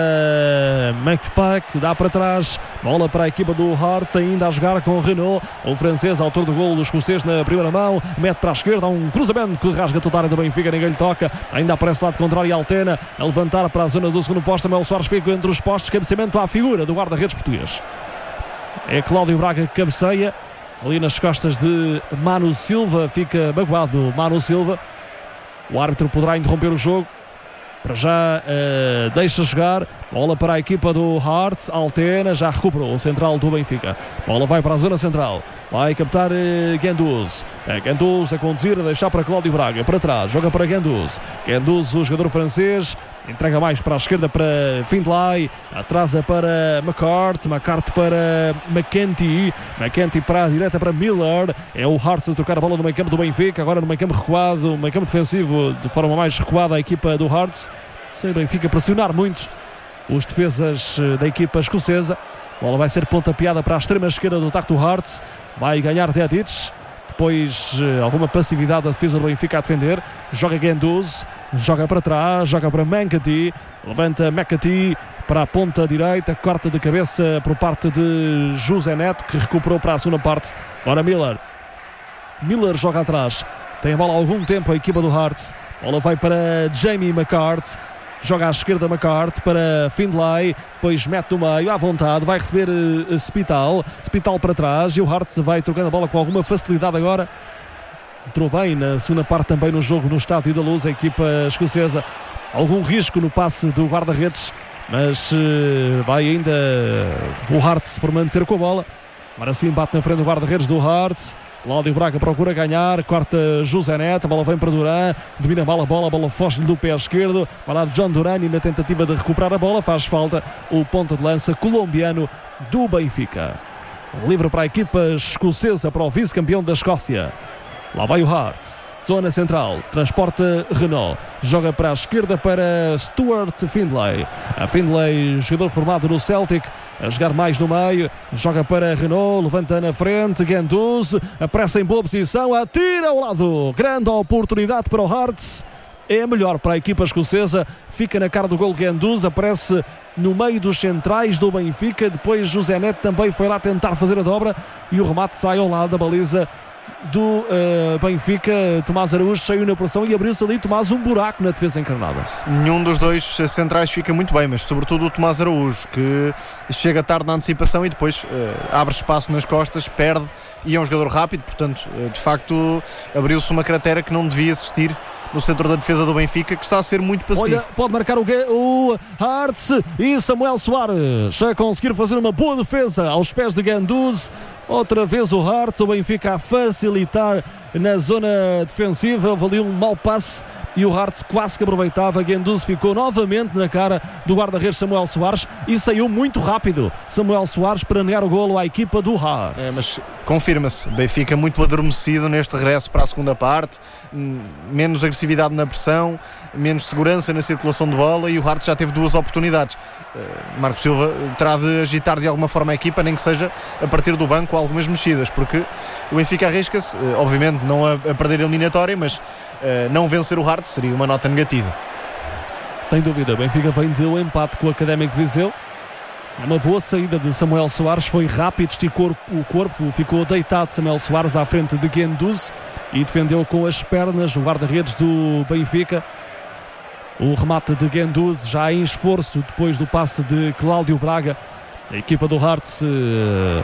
McPack, dá para trás. Bola para a equipa do Hearts, ainda a jogar com Renault. O francês, autor do golo do escocês na primeira mão, mete para a esquerda, um cruzamento que rasga toda a área do Benfica, ninguém lhe toca. Ainda aparece do lado contrário Altena a levantar para a zona do segundo posto. Samuel Soares fica entre os postos, cabeceamento à figura do guarda-redes português. É Cláudio Braga que cabeceia ali nas costas de Manu Silva. Fica magoado Manu Silva. O árbitro poderá interromper o jogo. Para já uh, deixa jogar. Bola para a equipa do Hearts. Altena já recuperou o central do Benfica. Bola vai para a zona central. Vai captar uh, Guendouzi. É Guendouzi a conduzir, a deixar para Cláudio Braga. Para trás, joga para Guendouzi. Guendouzi, o jogador francês, entrega mais para a esquerda para Findlay. Atrasa para McCart. McCart para McKenty. McKenty para a direita para Miller. É o Hearts a trocar a bola no meio campo do Benfica. Agora no meio campo recuado, no meio campo defensivo, de forma mais recuada a equipa do Hearts. Sem o Benfica pressionar muito os defesas da equipa escocesa. A bola vai ser pontapeada para a extrema esquerda do ataque do Hearts. Vai ganhar Dedic. Depois alguma passividade da defesa do Benfica a defender. Joga Guendouzi, joga para trás, joga para McAtee. Levanta McAtee para a ponta direita. Corta de cabeça por parte de José Neto, que recuperou para a segunda parte. Ora Miller. Miller joga atrás. Tem a bola há algum tempo a equipa do Hearts. A bola vai para Jamie McCart. Joga à esquerda McCart para Findlay, depois mete no meio, à vontade, vai receber uh, Spital, Spital para trás, e o Hearts vai trocando a bola com alguma facilidade agora. Entrou bem na segunda parte também no jogo no Estádio da Luz, a equipa escocesa. Algum risco no passe do guarda-redes, mas uh, vai ainda uh, o Hearts permanecer com a bola. Agora sim bate na frente do guarda-redes do Hearts. Cláudio Braga procura ganhar, corta José Neto, a bola vem para Duran, domina a bola, a bola, a bola foge-lhe do pé esquerdo, vai lá John Durani na tentativa de recuperar a bola, faz falta o ponta de lança colombiano do Benfica. Livre para a equipa escocesa, para o vice-campeão da Escócia. Lá vai o Hearts, zona central, transporta Renault, joga para a esquerda para Stuart Findlay. A Findlay, jogador formado no Celtic, a jogar mais no meio, joga para Renault, levanta na frente, Guendouzi, apressa em boa posição, atira ao lado, grande oportunidade para o Hearts. É melhor para a equipa escocesa, fica na cara do gol Guendouzi, aparece no meio dos centrais do Benfica, depois José Neto também foi lá tentar fazer a dobra e o remate sai ao lado da baliza do uh, Benfica. Tomás Araújo saiu na pressão e abriu-se ali, Tomás, um buraco na defesa encarnada. Nenhum dos dois centrais fica muito bem, mas sobretudo o Tomás Araújo, que chega tarde na antecipação e depois uh, abre espaço nas costas, perde, e é um jogador rápido, portanto, uh, de facto abriu-se uma cratera que não devia existir no centro da defesa do Benfica, que está a ser muito passivo. Olha, pode marcar o, o Hearts e Samuel Soares a conseguir fazer uma boa defesa aos pés de Guendouzi. Outra vez o Hearts, o Benfica a facilitar na zona defensiva. Houve ali um mau passe e o Hearts quase que aproveitava. Guendouzi ficou novamente na cara do guarda-redes Samuel Soares e saiu muito rápido Samuel Soares para negar o golo à equipa do Hearts. É, mas confirma-se, Benfica muito adormecido neste regresso para a segunda parte, menos agressividade na pressão, menos segurança na circulação de bola, e o Hearts já teve duas oportunidades. uh, Marco Silva terá de agitar de alguma forma a equipa, nem que seja a partir do banco, algumas mexidas, porque o Benfica arrisca-se, uh, obviamente não a, a perder a eliminatória, mas uh, não vencer o Hearts seria uma nota negativa. Sem dúvida, o Benfica vem de um empate com o Académico de Viseu. É uma boa saída de Samuel Soares, foi rápido, esticou o corpo, ficou deitado Samuel Soares à frente de Guendouzi e defendeu com as pernas o guarda-redes do Benfica. O remate de Guendouzi já em esforço depois do passe de Cláudio Braga A equipa do Hearts uh,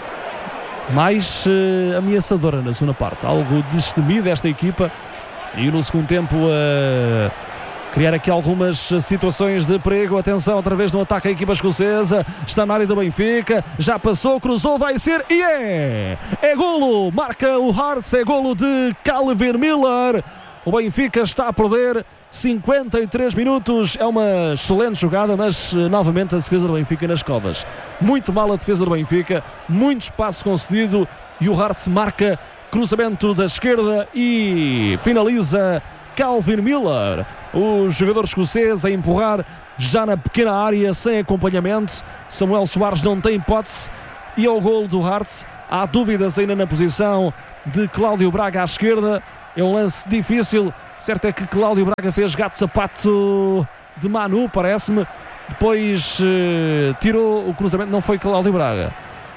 mais uh, ameaçadora na segunda parte, algo destemida esta equipa, e no segundo tempo uh, criar aqui algumas situações de perigo. Atenção, outra vez no ataque a equipa escocesa, está na área do Benfica, já passou, cruzou, vai ser e é! É golo, marca o Hearts, é golo de Calvin Miller. O Benfica está a perder cinquenta e três minutos, é uma excelente jogada, mas novamente a defesa do Benfica nas covas. Muito mal a defesa do Benfica, muito espaço concedido, e o Hearts marca cruzamento da esquerda e finaliza Calvin Miller, o jogador escocês a empurrar já na pequena área, sem acompanhamento. Samuel Soares não tem hipótese, e ao golo do Hearts. Há dúvidas ainda na posição de Cláudio Braga à esquerda. É um lance difícil. Certo é que Cláudio Braga fez gato-sapato de Manu, parece-me. Depois uh, tirou o cruzamento. Não foi Cláudio Braga.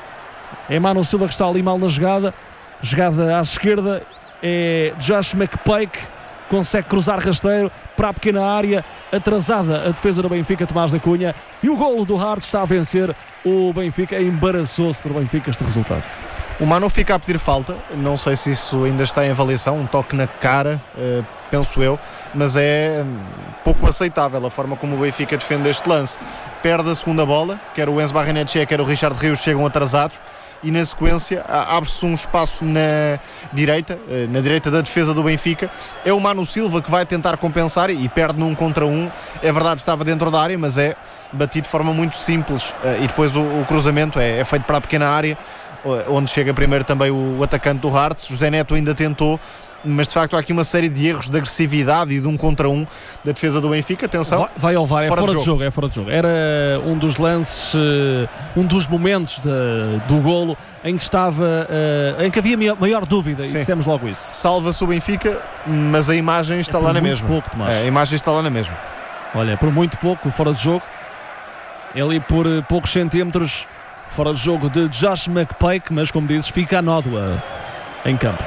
É Manu Silva que está ali mal na jogada. Jogada à esquerda. É Josh McPake. Consegue cruzar rasteiro para a pequena área. Atrasada a defesa do Benfica, Tomás da Cunha. E o golo do Hearts está a vencer o Benfica. Embaraçou-se para o Benfica este resultado. O Manu fica a pedir falta, não sei se isso ainda está em avaliação, um toque na cara, uh, penso eu, mas é um, pouco aceitável a forma como o Benfica defende este lance. Perde a segunda bola, quer o Enzo Barrenetxea, quer o Richard Rios chegam atrasados, e na sequência abre-se um espaço na direita, uh, na direita da defesa do Benfica. É o Manu Silva que vai tentar compensar e perde num contra um. É verdade, estava dentro da área, mas é batido de forma muito simples, uh, e depois o, o cruzamento é, é feito para a pequena área, onde chega primeiro também o atacante do Hearts. José Neto ainda tentou, mas de facto há aqui uma série de erros de agressividade e de um contra um da defesa do Benfica. Atenção, vai, vai ao V A R, é fora, fora de, jogo. de jogo, é fora de jogo. Era um dos lances, um dos momentos de, do golo em que estava, em que havia maior dúvida. Sim. E dissemos logo isso. Salva-se o Benfica, mas a imagem está é lá na mesma. Pouco, é, a imagem está lá na mesma. Olha, por muito pouco, fora de jogo. Ali por poucos centímetros. Fora de jogo de Josh McPake, mas como dizes, fica a nódoa em campo.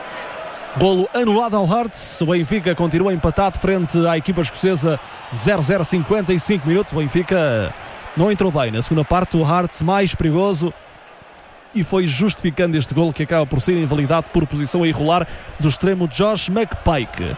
Golo anulado ao Hearts. O Benfica continua empatado frente à equipa escocesa. Zero a zero, cinquenta e cinco minutos. O Benfica não entrou bem na segunda parte. O Hearts mais perigoso, e foi justificando este golo que acaba por ser invalidado por posição a irregular do extremo Josh McPake,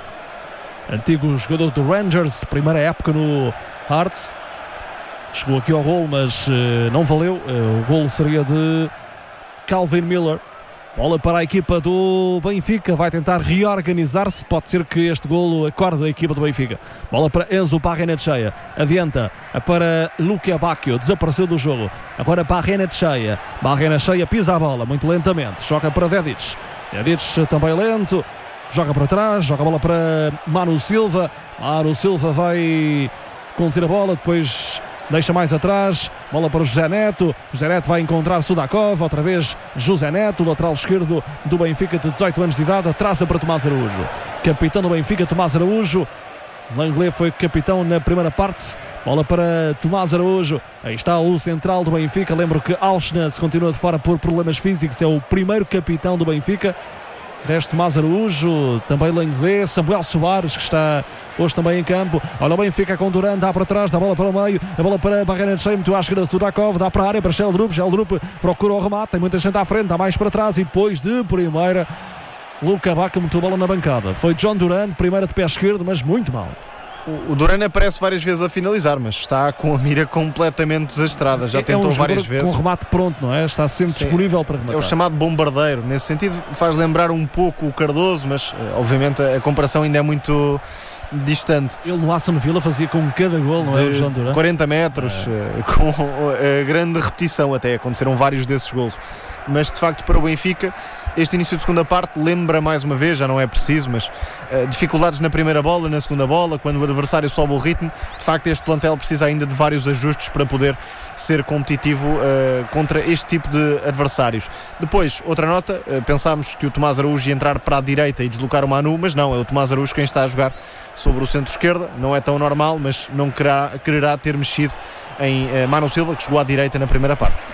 antigo jogador do Rangers, primeira época no Hearts. Chegou aqui ao golo, mas uh, não valeu. Uh, o golo seria de Calvin Miller. Bola para a equipa do Benfica. Vai tentar reorganizar-se. Pode ser que este golo acorde a equipa do Benfica. Bola para Enzo Barrenetxea. Adianta para Luque Bacchio. Desapareceu do jogo. Agora Barrenetxea. Barrenetxea pisa a bola muito lentamente. Joga para Dedic. Dedic também lento. Joga para trás. Joga a bola para Manu Silva. Manu Silva vai conduzir a bola. Depois deixa mais atrás, bola para o José Neto. José Neto vai encontrar Sudakov, outra vez José Neto, lateral esquerdo do Benfica de dezoito anos de idade, atrasa para Tomás Araújo. Capitão do Benfica, Tomás Araújo. Langley foi capitão na primeira parte. Bola para Tomás Araújo. Aí está o central do Benfica. Lembro que Auschwitz continua de fora por problemas físicos, é o primeiro capitão do Benfica. Resto Tomás Araújo, também Langley, Samuel Soares, que está hoje também em campo. Olha o Benfica com Duran, dá para trás, dá a bola para o meio, a bola para Barrenetxea, muito à esquerda, Sudakov, dá para a área para Sheldrup, Sheldrup procura o remate, tem muita gente à frente, dá mais para trás, e depois de primeira Luque Bacchio meteu a bola na bancada. Foi John Duran, primeira de pé esquerdo, mas muito mal. O Duran aparece várias vezes a finalizar, mas está com a mira completamente desastrada. Já é, tentou é um várias vezes. Com o remate pronto, não é? Está sempre Sim. disponível para rematar. É o chamado bombardeiro. Nesse sentido, faz lembrar um pouco o Cardoso, mas obviamente a comparação ainda é muito distante. Ele no Aston Villa fazia com cada gol, não é? O João Duran? quarenta metros, é. com a grande repetição até. Aconteceram vários desses golos. Mas de facto para o Benfica este início de segunda parte lembra mais uma vez, já não é preciso, mas uh, dificuldades na primeira bola, na segunda bola, quando o adversário sobe o ritmo. De facto este plantel precisa ainda de vários ajustes para poder ser competitivo uh, contra este tipo de adversários. Depois, outra nota, uh, pensámos que o Tomás Araújo ia entrar para a direita e deslocar o Manu, mas não, é o Tomás Araújo quem está a jogar sobre o centro-esquerda. Não é tão normal, mas não querá, quererá ter mexido em uh, Manu Silva, que jogou à direita na primeira parte.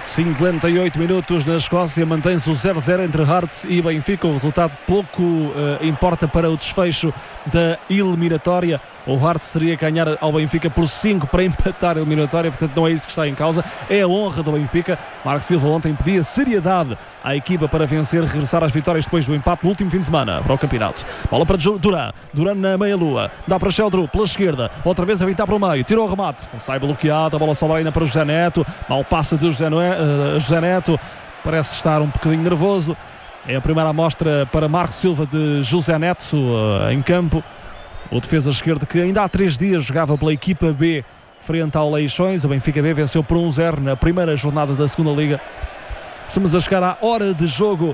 cinquenta e oito minutos na Escócia, mantém-se o zero a zero entre Hearts e Benfica. O resultado pouco uh, importa para o desfecho da eliminatória. O Hearts teria que ganhar ao Benfica por cinco para empatar a eliminatória, portanto não é isso que está em causa, é a honra do Benfica. Marco Silva ontem pedia seriedade à equipa para vencer, regressar às vitórias depois do empate no último fim de semana para o campeonato. Bola para Duran, Duran na meia-lua, dá para Sheldrup pela esquerda, outra vez a vintar para o meio, tirou o remate, sai bloqueado, a bola sobra ainda para o José Neto, mal passa de José, Noé, uh, José Neto, parece estar um bocadinho nervoso. É a primeira amostra para Marco Silva de José Neto uh, em campo. O defesa esquerdo que ainda há três dias jogava pela equipa B frente ao Leixões. O Benfica B venceu por um zero na primeira jornada da segunda Liga. Estamos a chegar à hora de jogo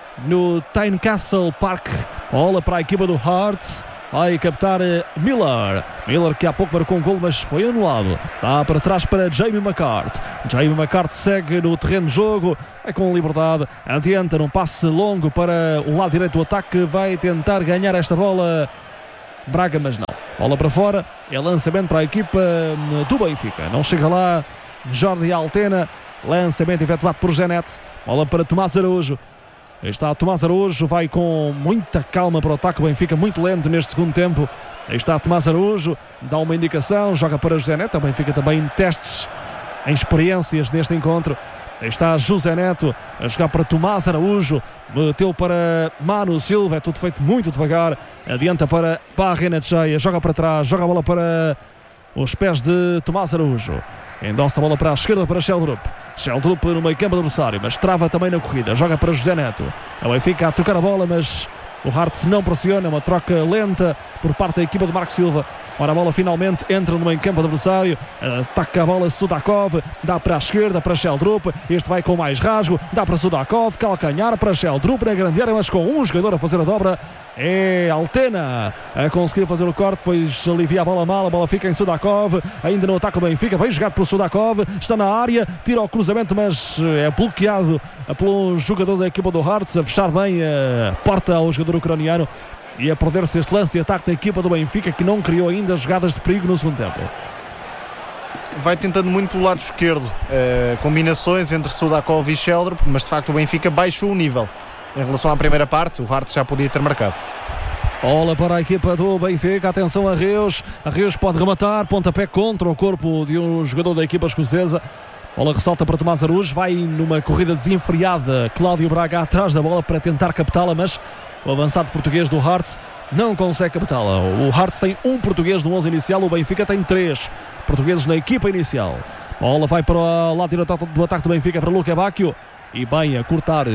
no Tynecastle Park. Bola para a equipa do Hearts. Vai captar Miller. Miller que há pouco marcou um gol, mas foi anulado. Dá para trás para Jamie McCart. Jamie McCart segue no terreno de jogo. É com liberdade. Adianta num passe longo para o lado direito do ataque. Vai tentar ganhar esta bola Braga, mas não. Bola para fora. É lançamento para a equipa do Benfica. Não chega lá Jordi Altena. Lançamento efetuado por Genet. Bola para Tomás Araújo. Está Tomás Araújo. Vai com muita calma para o ataque. O Benfica muito lento neste segundo tempo. Aí está Tomás Araújo. Dá uma indicação. Joga para José Neto. O Benfica também em testes, em experiências neste encontro. Aí está José Neto a jogar para Tomás Araújo, meteu para Manu Silva, é tudo feito muito devagar, adianta para Barrena Cheia, joga para trás, joga a bola para os pés de Tomás Araújo, endossa a bola para a esquerda para Sheldrup, Sheldrup no meio campo adversário, mas trava também na corrida, joga para José Neto, o Benfica a trocar a bola, mas o Hearts não pressiona, uma troca lenta por parte da equipa de Marco Silva. Ora, a bola finalmente entra no meio campo do adversário, ataca a bola Sudakov, dá para a esquerda para Sheldrup, este vai com mais rasgo, dá para Sudakov, calcanhar para Sheldrup na grande área, mas com um jogador a fazer a dobra, é Altena a conseguir fazer o corte, depois alivia a bola mal, a bola fica em Sudakov, ainda no ataque do Benfica, bem jogado por Sudakov, está na área, tira o cruzamento, mas é bloqueado pelo jogador da equipa do Hearts, a fechar bem a porta ao jogador ucraniano. E a perder-se este lance de ataque da equipa do Benfica, que não criou ainda jogadas de perigo no segundo tempo. Vai tentando muito pelo lado esquerdo, uh, combinações entre Sudakov e Sheldrup, mas de facto o Benfica baixou o nível em relação à primeira parte. O Hearts já podia ter marcado. Bola para a equipa do Benfica, atenção a Reus, a Reus pode rematar, pontapé contra o corpo de um jogador da equipa escocesa. Bola ressalta para Tomás Araújo, vai numa corrida desenfreada, Cláudio Braga atrás da bola para tentar captá-la, mas o avançado português do Hearts não consegue captá-la. O Hearts tem um português no onze inicial, o Benfica tem três portugueses na equipa inicial. Bola vai para o lado direito do ataque do Benfica para Luque Bacchio e bem a cortar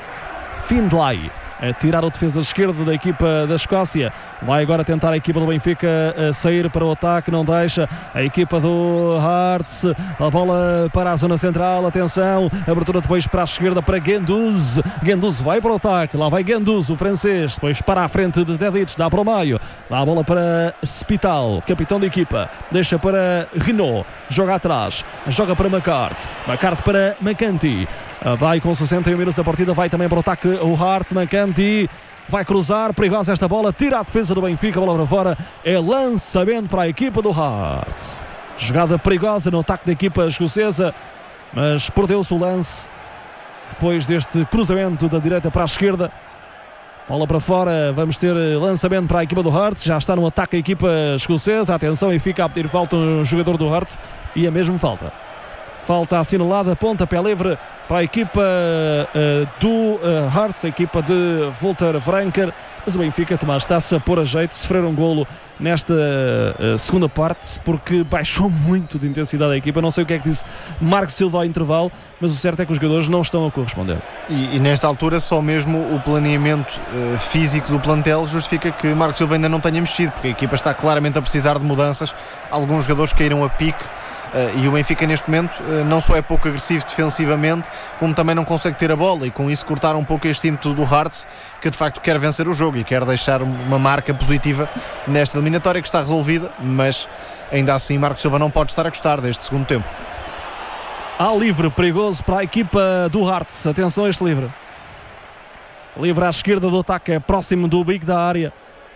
Findlay, a tirar o defesa esquerdo da equipa da Escócia. Vai agora tentar a equipa do Benfica a sair para o ataque, não deixa. A equipa do Hearts, a bola para a zona central, atenção, abertura depois para a esquerda para Guendouzi. Guendouzi vai para o ataque, lá vai Guendouzi, o francês, depois para a frente de Dedic, dá para o meio, dá a bola para Spital, capitão da equipa, deixa para Renault, joga atrás, joga para McCart, McCart para McCanty. Vai com sessenta e um minutos a partida, vai também para o ataque o Hearts, McCanty vai cruzar, perigosa esta bola, tira a defesa do Benfica, a bola para fora, é lançamento para a equipa do Hearts. Jogada perigosa no ataque da equipa escocesa, mas perdeu-se o lance depois deste cruzamento da direita para a esquerda. Bola para fora, vamos ter lançamento para a equipa do Hearts, já está no ataque a equipa escocesa, atenção, e fica a pedir falta um jogador do Hearts e a mesma falta. Falta assinalada, pontapé livre para a equipa uh, do uh, Hearts, a equipa de Walter Franker. Mas o Benfica, Tomás, está-se a pôr a jeito, sofrer um golo nesta uh, segunda parte, porque baixou muito de intensidade a equipa. Não sei o que é que disse Marco Silva ao intervalo, mas o certo é que os jogadores não estão a corresponder. E, e nesta altura só mesmo o planeamento uh, físico do plantel justifica que Marco Silva ainda não tenha mexido, porque a equipa está claramente a precisar de mudanças. Alguns jogadores caíram a pique. Uh, e o Benfica neste momento uh, não só é pouco agressivo defensivamente, como também não consegue ter a bola, e com isso cortar um pouco este ímpeto do Hearts, que de facto quer vencer o jogo e quer deixar uma marca positiva nesta eliminatória que está resolvida, mas ainda assim Marco Silva não pode estar a gostar deste segundo tempo. Há livre perigoso para a equipa do Hearts, atenção a este livre livre à esquerda do ataque, próximo do bico da área.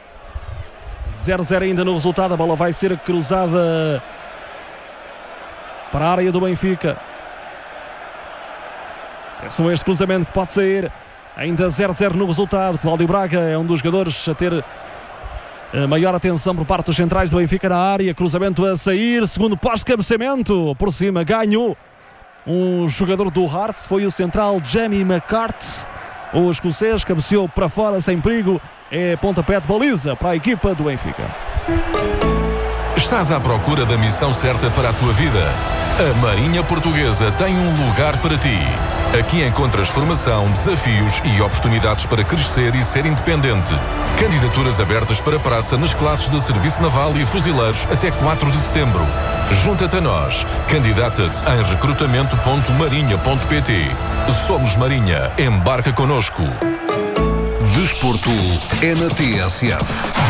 zero a zero ainda no resultado, a bola vai ser cruzada para a área do Benfica. Atenção a este cruzamento que pode sair. Ainda zero a zero no resultado. Cláudio Braga é um dos jogadores a ter a maior atenção por parte dos centrais do Benfica na área. Cruzamento a sair. Segundo pós-cabeceamento. Por cima ganhou um jogador do Hearts. Foi o central Jamie McCarthy. O escocês cabeceou para fora sem perigo. É pontapé de baliza para a equipa do Benfica. Estás à procura da missão certa para a tua vida? A Marinha Portuguesa tem um lugar para ti. Aqui encontras formação, desafios e oportunidades para crescer e ser independente. Candidaturas abertas para praça nas classes de Serviço Naval e Fuzileiros até quatro de setembro. Junta-te a nós. Candidata-te em recrutamento ponto marinha ponto pt. Somos Marinha. Embarca connosco. Desporto é na T S F.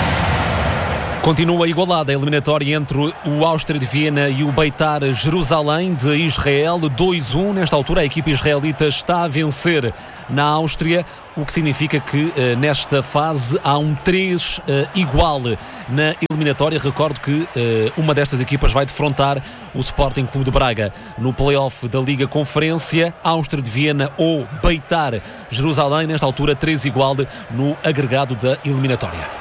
Continua igualada a eliminatória entre o Áustria de Viena e o Beitar Jerusalém de Israel, dois a um. Nesta altura a equipa israelita está a vencer na Áustria, o que significa que eh, nesta fase há um três eh, igual na eliminatória. Recordo que eh, uma destas equipas vai defrontar o Sporting Clube de Braga no play-off da Liga Conferência. Áustria de Viena ou Beitar Jerusalém, nesta altura três igual no agregado da eliminatória.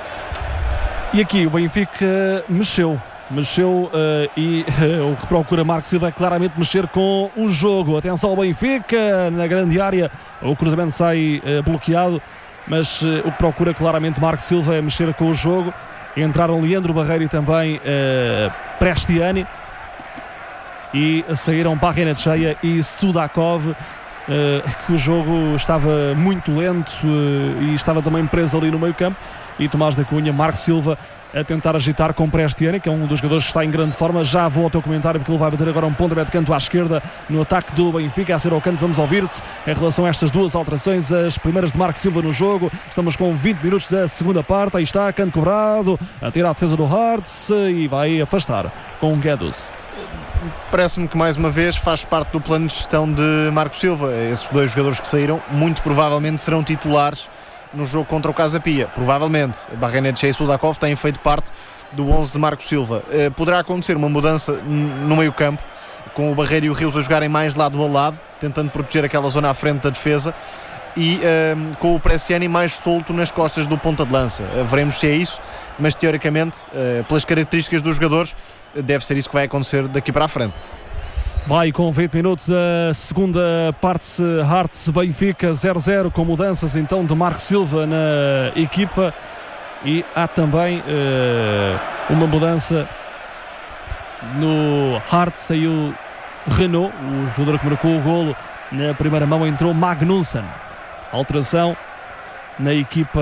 E aqui o Benfica mexeu, mexeu uh, e uh, o que procura Marco Silva é claramente mexer com o jogo. Atenção ao Benfica, na grande área, o cruzamento sai uh, bloqueado, mas uh, o que procura claramente Marco Silva é mexer com o jogo. Entraram Leandro Barreiro e também uh, Prestiani, e saíram Barrenetxeia e Sudakov. Uh, que o jogo estava muito lento uh, e estava também preso ali no meio campo. E Tomás da Cunha, Marco Silva a tentar agitar com Prestiani, que é um dos jogadores que está em grande forma. Já vou ao teu comentário, porque ele vai bater agora um pontapé de canto à esquerda no ataque do Benfica. A ser ao canto, vamos ouvir-te em relação a estas duas alterações, as primeiras de Marco Silva no jogo. Estamos com vinte minutos da segunda parte. Aí está, canto cobrado, a tirar a defesa do Hearts e vai afastar com o Guedes. Parece-me que mais uma vez faz parte do plano de gestão de Marco Silva. Esses dois jogadores que saíram muito provavelmente serão titulares no jogo contra o Casa Pia, provavelmente. Barrenetxeia e Sudakov têm feito parte do onze de Marco Silva. Uh, poderá acontecer uma mudança no meio campo, com o Barreiro e o Rios a jogarem mais lado a lado, tentando proteger aquela zona à frente da defesa, e uh, com o Prestiani mais solto nas costas do ponta de lança. Uh, veremos se é isso, mas teoricamente, uh, pelas características dos jogadores, deve ser isso que vai acontecer daqui para a frente. Vai com vinte minutos a segunda parte. Hearts Benfica zero a zero, com mudanças então de Marco Silva na equipa, e há também uh, uma mudança no Hearts. Saiu Renault, o jogador que marcou o golo na primeira mão, entrou Magnussen. Alteração na equipa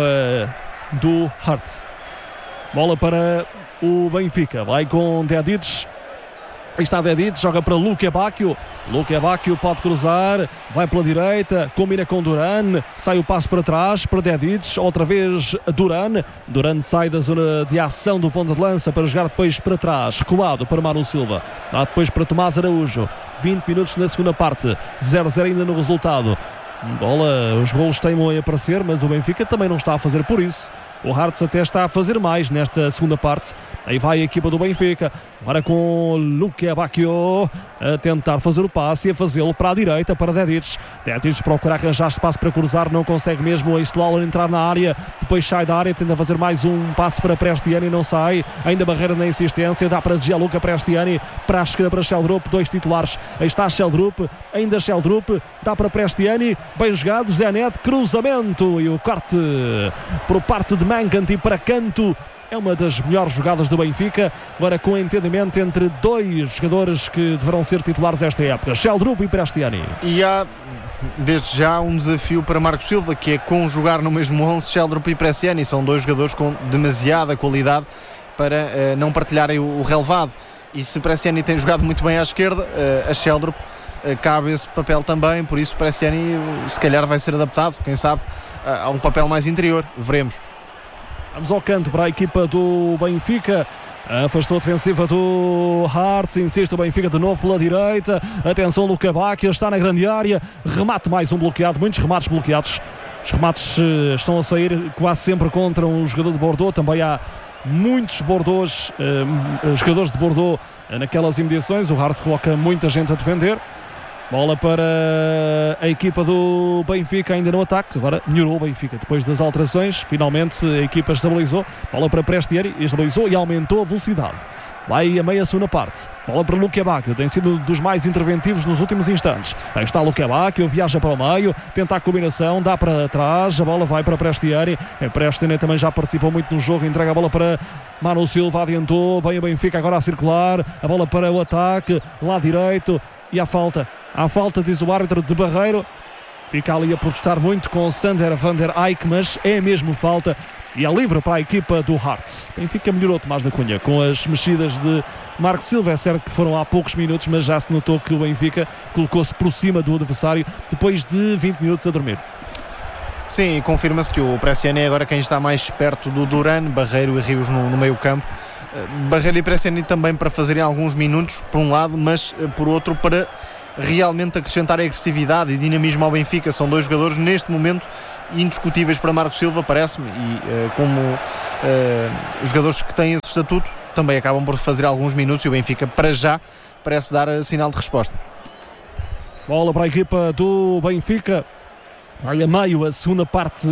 do Hearts. Bola para o Benfica, vai com Dedic. Aí está Dedic, joga para Luque Bacchio. Luque Bacchio pode cruzar, vai pela direita, combina com Duran, sai o passo para trás para Dedic, outra vez Duran. Duran sai da zona de ação do ponta de lança para jogar depois para trás, recuado para Manu Silva, dá depois para Tomás Araújo. vinte minutos na segunda parte, zero a zero ainda no resultado. Bola, os golos teimam a aparecer, mas o Benfica também não está a fazer por isso. O Hearts até está a fazer mais nesta segunda parte. Aí vai a equipa do Benfica, agora com Luque Bacchio a tentar fazer o passe e a fazê-lo para a direita, para Dedic. Dedic procura arranjar espaço para cruzar, não consegue mesmo. A Islalor entrar na área, depois sai da área, tenta fazer mais um passe para Prestiani, não sai. Ainda Barreira na insistência, dá para Gianluca Prestiani, para a esquerda para Sheldrup, dois titulares. Aí está Sheldrup, ainda Sheldrup, dá para Prestiani, bem jogado, Zé Neto, cruzamento e o corte por parte de Mancanti para canto. É uma das melhores jogadas do Benfica, agora com entendimento entre dois jogadores que deverão ser titulares esta época, Sheldrup e Prestiani. E há desde já um desafio para Marco Silva, que é conjugar no mesmo onze Sheldrup e Prestiani. São dois jogadores com demasiada qualidade para uh, não partilharem o, o relevado. E se Prestiani tem jogado muito bem à esquerda, uh, a Sheldrup uh, cabe esse papel também, por isso Prestiani uh, se calhar vai ser adaptado, quem sabe, uh, a um papel mais interior, veremos. Vamos ao canto para a equipa do Benfica. Afastou a defensiva do Hearts, insiste o Benfica de novo pela direita. Atenção, Luque Bacchio está na grande área. Remate mais um bloqueado, muitos remates bloqueados. Os remates uh, estão a sair quase sempre contra um jogador de Bordeaux. Também há muitos Bordeaux, uh, jogadores de Bordeaux uh, naquelas imediações. O Hearts coloca muita gente a defender. Bola para a equipa do Benfica, ainda no ataque. Agora melhorou o Benfica depois das alterações. Finalmente a equipa estabilizou. Bola para Prestieri, estabilizou e aumentou a velocidade. Vai a meia segunda parte. Bola para Luque Bacchio, tem sido dos mais interventivos nos últimos instantes. Aí está Luque Bacchio, viaja para o meio, tenta a combinação, dá para trás, a bola vai para Prestieri. Prestieri também já participou muito no jogo, entrega a bola para Manu Silva, adiantou, vem o Benfica agora a circular, a bola para o ataque, lado direito, e a falta. Há falta, diz o árbitro de Barreiro. Fica ali a protestar muito com o Sander van der Eyck, mas é mesmo falta. E é livre para a equipa do Hearts. Benfica melhorou, Tomás da Cunha, com as mexidas de Marco Silva. É certo que foram há poucos minutos, mas já se notou que o Benfica colocou-se por cima do adversário depois de vinte minutos a dormir. Sim, e confirma-se que o Prestiani é agora quem está mais perto do Duran, Barreiro e Rios no, no meio campo. Barreiro e Prestiani também para fazerem alguns minutos, por um lado, mas por outro para realmente acrescentar agressividade e dinamismo ao Benfica. São dois jogadores neste momento indiscutíveis para Marco Silva, parece-me, e uh, como uh, jogadores que têm esse estatuto também acabam por fazer alguns minutos, e o Benfica para já parece dar uh, sinal de resposta. Bola para a equipa do Benfica. Olha, meio a segunda parte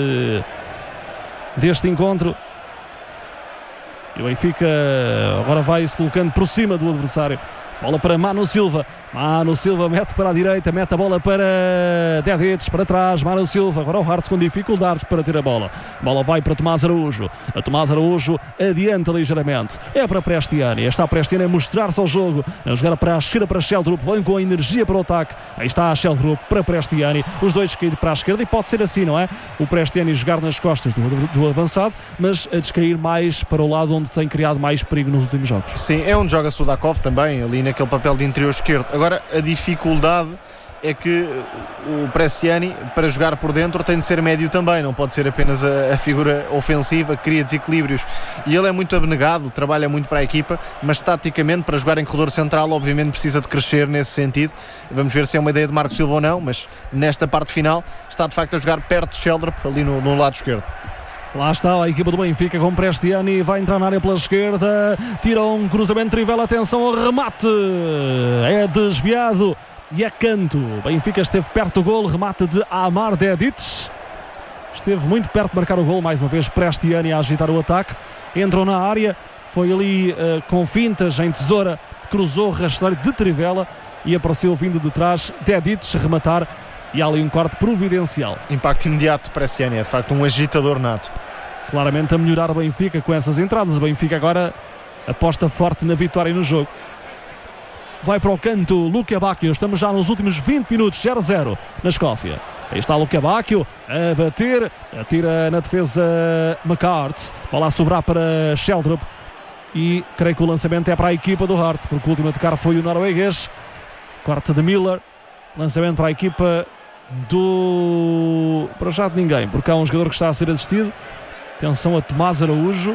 deste encontro, e o Benfica agora vai-se colocando por cima do adversário. Bola para Manu Silva. Manu Silva mete para a direita, mete a bola para Dedic, para trás. Manu Silva, agora o Hearts com dificuldades para ter a bola. A bola vai para Tomás Araújo. A Tomás Araújo adianta ligeiramente. É para Prestiani. Está Prestiani a mostrar-se ao jogo. A jogar para a esquerda para Sheldrup. Vem com a energia para o ataque. Aí está a Sheldrup para Prestiani. Os dois caíram para a esquerda, e pode ser assim, não é? O Prestiani jogar nas costas do, do avançado, mas a descair mais para o lado onde tem criado mais perigo nos últimos jogos. Sim, é onde joga Sudakov também, ali naquele papel de interior esquerdo. Agora, a dificuldade é que o Prestiani, para jogar por dentro, tem de ser médio também, não pode ser apenas a, a figura ofensiva, que cria desequilíbrios, e ele é muito abnegado, trabalha muito para a equipa, mas taticamente, para jogar em corredor central, obviamente precisa de crescer nesse sentido. Vamos ver se é uma ideia de Marco Silva ou não, mas nesta parte final está de facto a jogar perto de Sheldrup, ali no, no lado esquerdo. Lá está a equipa do Benfica com Prestiani, vai entrar na área pela esquerda, tira um cruzamento, Trivela, atenção ao remate, é desviado e é canto. O Benfica esteve perto do golo, remate de Amar Dedic, esteve muito perto de marcar o golo, mais uma vez Prestiani a agitar o ataque, entrou na área, foi ali uh, com fintas em tesoura, cruzou o rasteiro de Trivela e apareceu vindo de trás Dedic rematar. E há ali um corte providencial. Impacto imediato de Prestiani, é de facto um agitador nato. Claramente a melhorar o Benfica com essas entradas. O Benfica agora aposta forte na vitória no jogo. Vai para o canto Luque Bacchio. Estamos já nos últimos vinte minutos, zero a zero na Escócia. Aí está Luque Bacchio a bater, atira na defesa McCarthy. Bola a sobrar para Sheldrup. E creio que o lançamento é para a equipa do Hearts, porque o último a tocar foi o norueguês. Corte de Miller. Lançamento para a equipa do... para já de ninguém, porque há um jogador que está a ser assistido. Atenção a Tomás Araújo.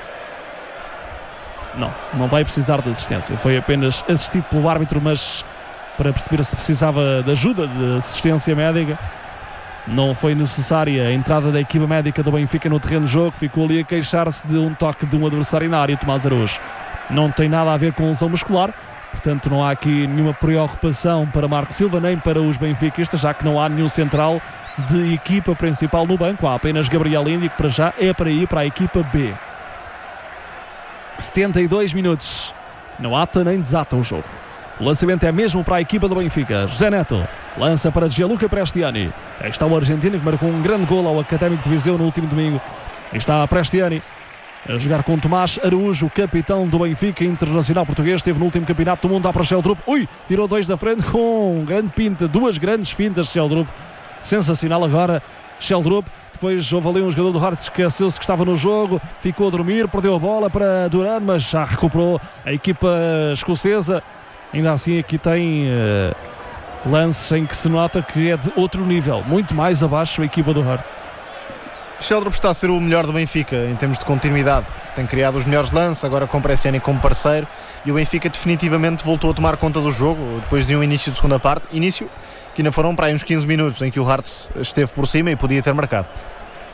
Não, não vai precisar de assistência. Foi apenas assistido pelo árbitro, mas para perceber se precisava de ajuda, de assistência médica. Não foi necessária a entrada da equipa médica do Benfica no terreno de jogo. Ficou ali a queixar-se de um toque de um adversário na área, Tomás Araújo. Não tem nada a ver com lesão muscular. Portanto, não há aqui nenhuma preocupação para Marco Silva, nem para os benfiquistas, já que não há nenhum central de equipa principal no banco. Há apenas Gabriel Índio, que para já é para ir para a equipa B. setenta e dois minutos. Não ata nem desata o jogo. O lançamento é mesmo para a equipa do Benfica. José Neto lança para Gianluca Prestiani. Aí está o argentino que marcou um grande golo ao Académico de Viseu no último domingo. Aí está a Prestiani a jogar com Tomás Araújo, capitão do Benfica, internacional português, esteve no último campeonato do mundo, dá para Sheldrup, ui, tirou dois da frente com grande pinta, duas grandes fintas de Sheldrup, sensacional agora Sheldrup. Depois houve ali um jogador do Hearts que esqueceu-se que estava no jogo, ficou a dormir, perdeu a bola para Duran, mas já recuperou a equipa escocesa. Ainda assim aqui tem uh, lances em que se nota que é de outro nível, muito mais abaixo a equipa do Hearts. Sheldrup está a ser o melhor do Benfica em termos de continuidade. Tem criado os melhores lances, agora com Prestiani como parceiro, e o Benfica definitivamente voltou a tomar conta do jogo depois de um início de segunda parte. Início que ainda foram para aí uns quinze minutos em que o Hearts esteve por cima e podia ter marcado.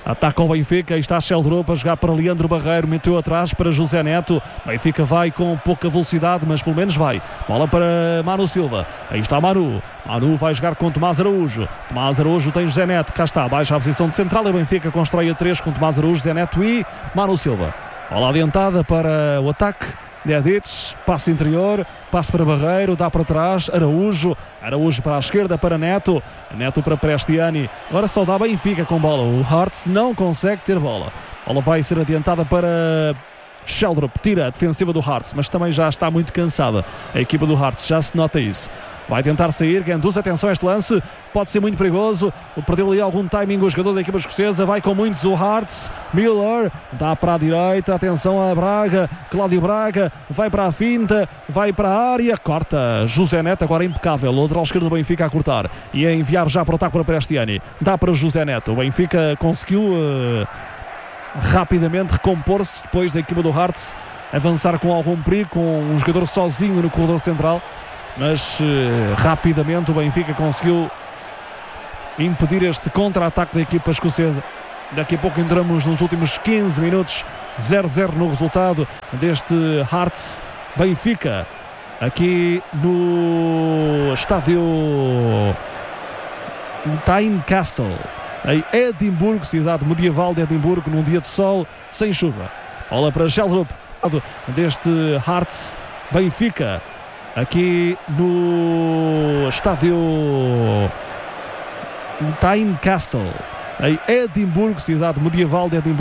Ataca o Benfica, aí está Sheldrop a jogar para Leandro Barreiro, meteu atrás para José Neto. Benfica vai com pouca velocidade, mas pelo menos vai. Bola para Manu Silva, aí está Manu. Manu vai jogar com Tomás Araújo. Tomás Araújo tem José Neto, cá está, baixa a posição de central. E Benfica constrói a três com Tomás Araújo, José Neto e Manu Silva. Bola adiantada para o ataque. Dedic, passe interior, passe para Barreiro, dá para trás, Araújo, Araújo para a esquerda para Neto, Neto para Prestiani, agora só dá Benfica com bola, o Hearts não consegue ter bola, a bola vai ser adiantada para Sheldrop, tira a defensiva do Hearts, mas também já está muito cansada a equipa do Hearts, já se nota isso. Vai tentar sair, Guendouzi, atenção a este lance, pode ser muito perigoso, perdeu ali algum timing o jogador da equipa escocesa, vai com muitos o Hearts, Miller, dá para a direita, atenção a Braga, Cláudio Braga, vai para a finta, vai para a área, corta, José Neto, agora impecável, o lateral esquerdo do Benfica a cortar, e a enviar já para o ataque para Prestiani, dá para o José Neto, o Benfica conseguiu uh, rapidamente recompor-se depois da equipa do Hearts avançar com algum perigo, com um jogador sozinho no corredor central, mas uh, rapidamente o Benfica conseguiu impedir este contra-ataque da equipa escocesa. Daqui a pouco entramos nos últimos quinze minutos, zero a zero no resultado deste Hearts Benfica aqui no estádio Tynecastle em Edimburgo, cidade medieval de Edimburgo, num dia de sol sem chuva. Bola para Sheldrop deste Hearts Benfica aqui no estádio Tynecastle em Edimburgo, cidade medieval de Edimburgo.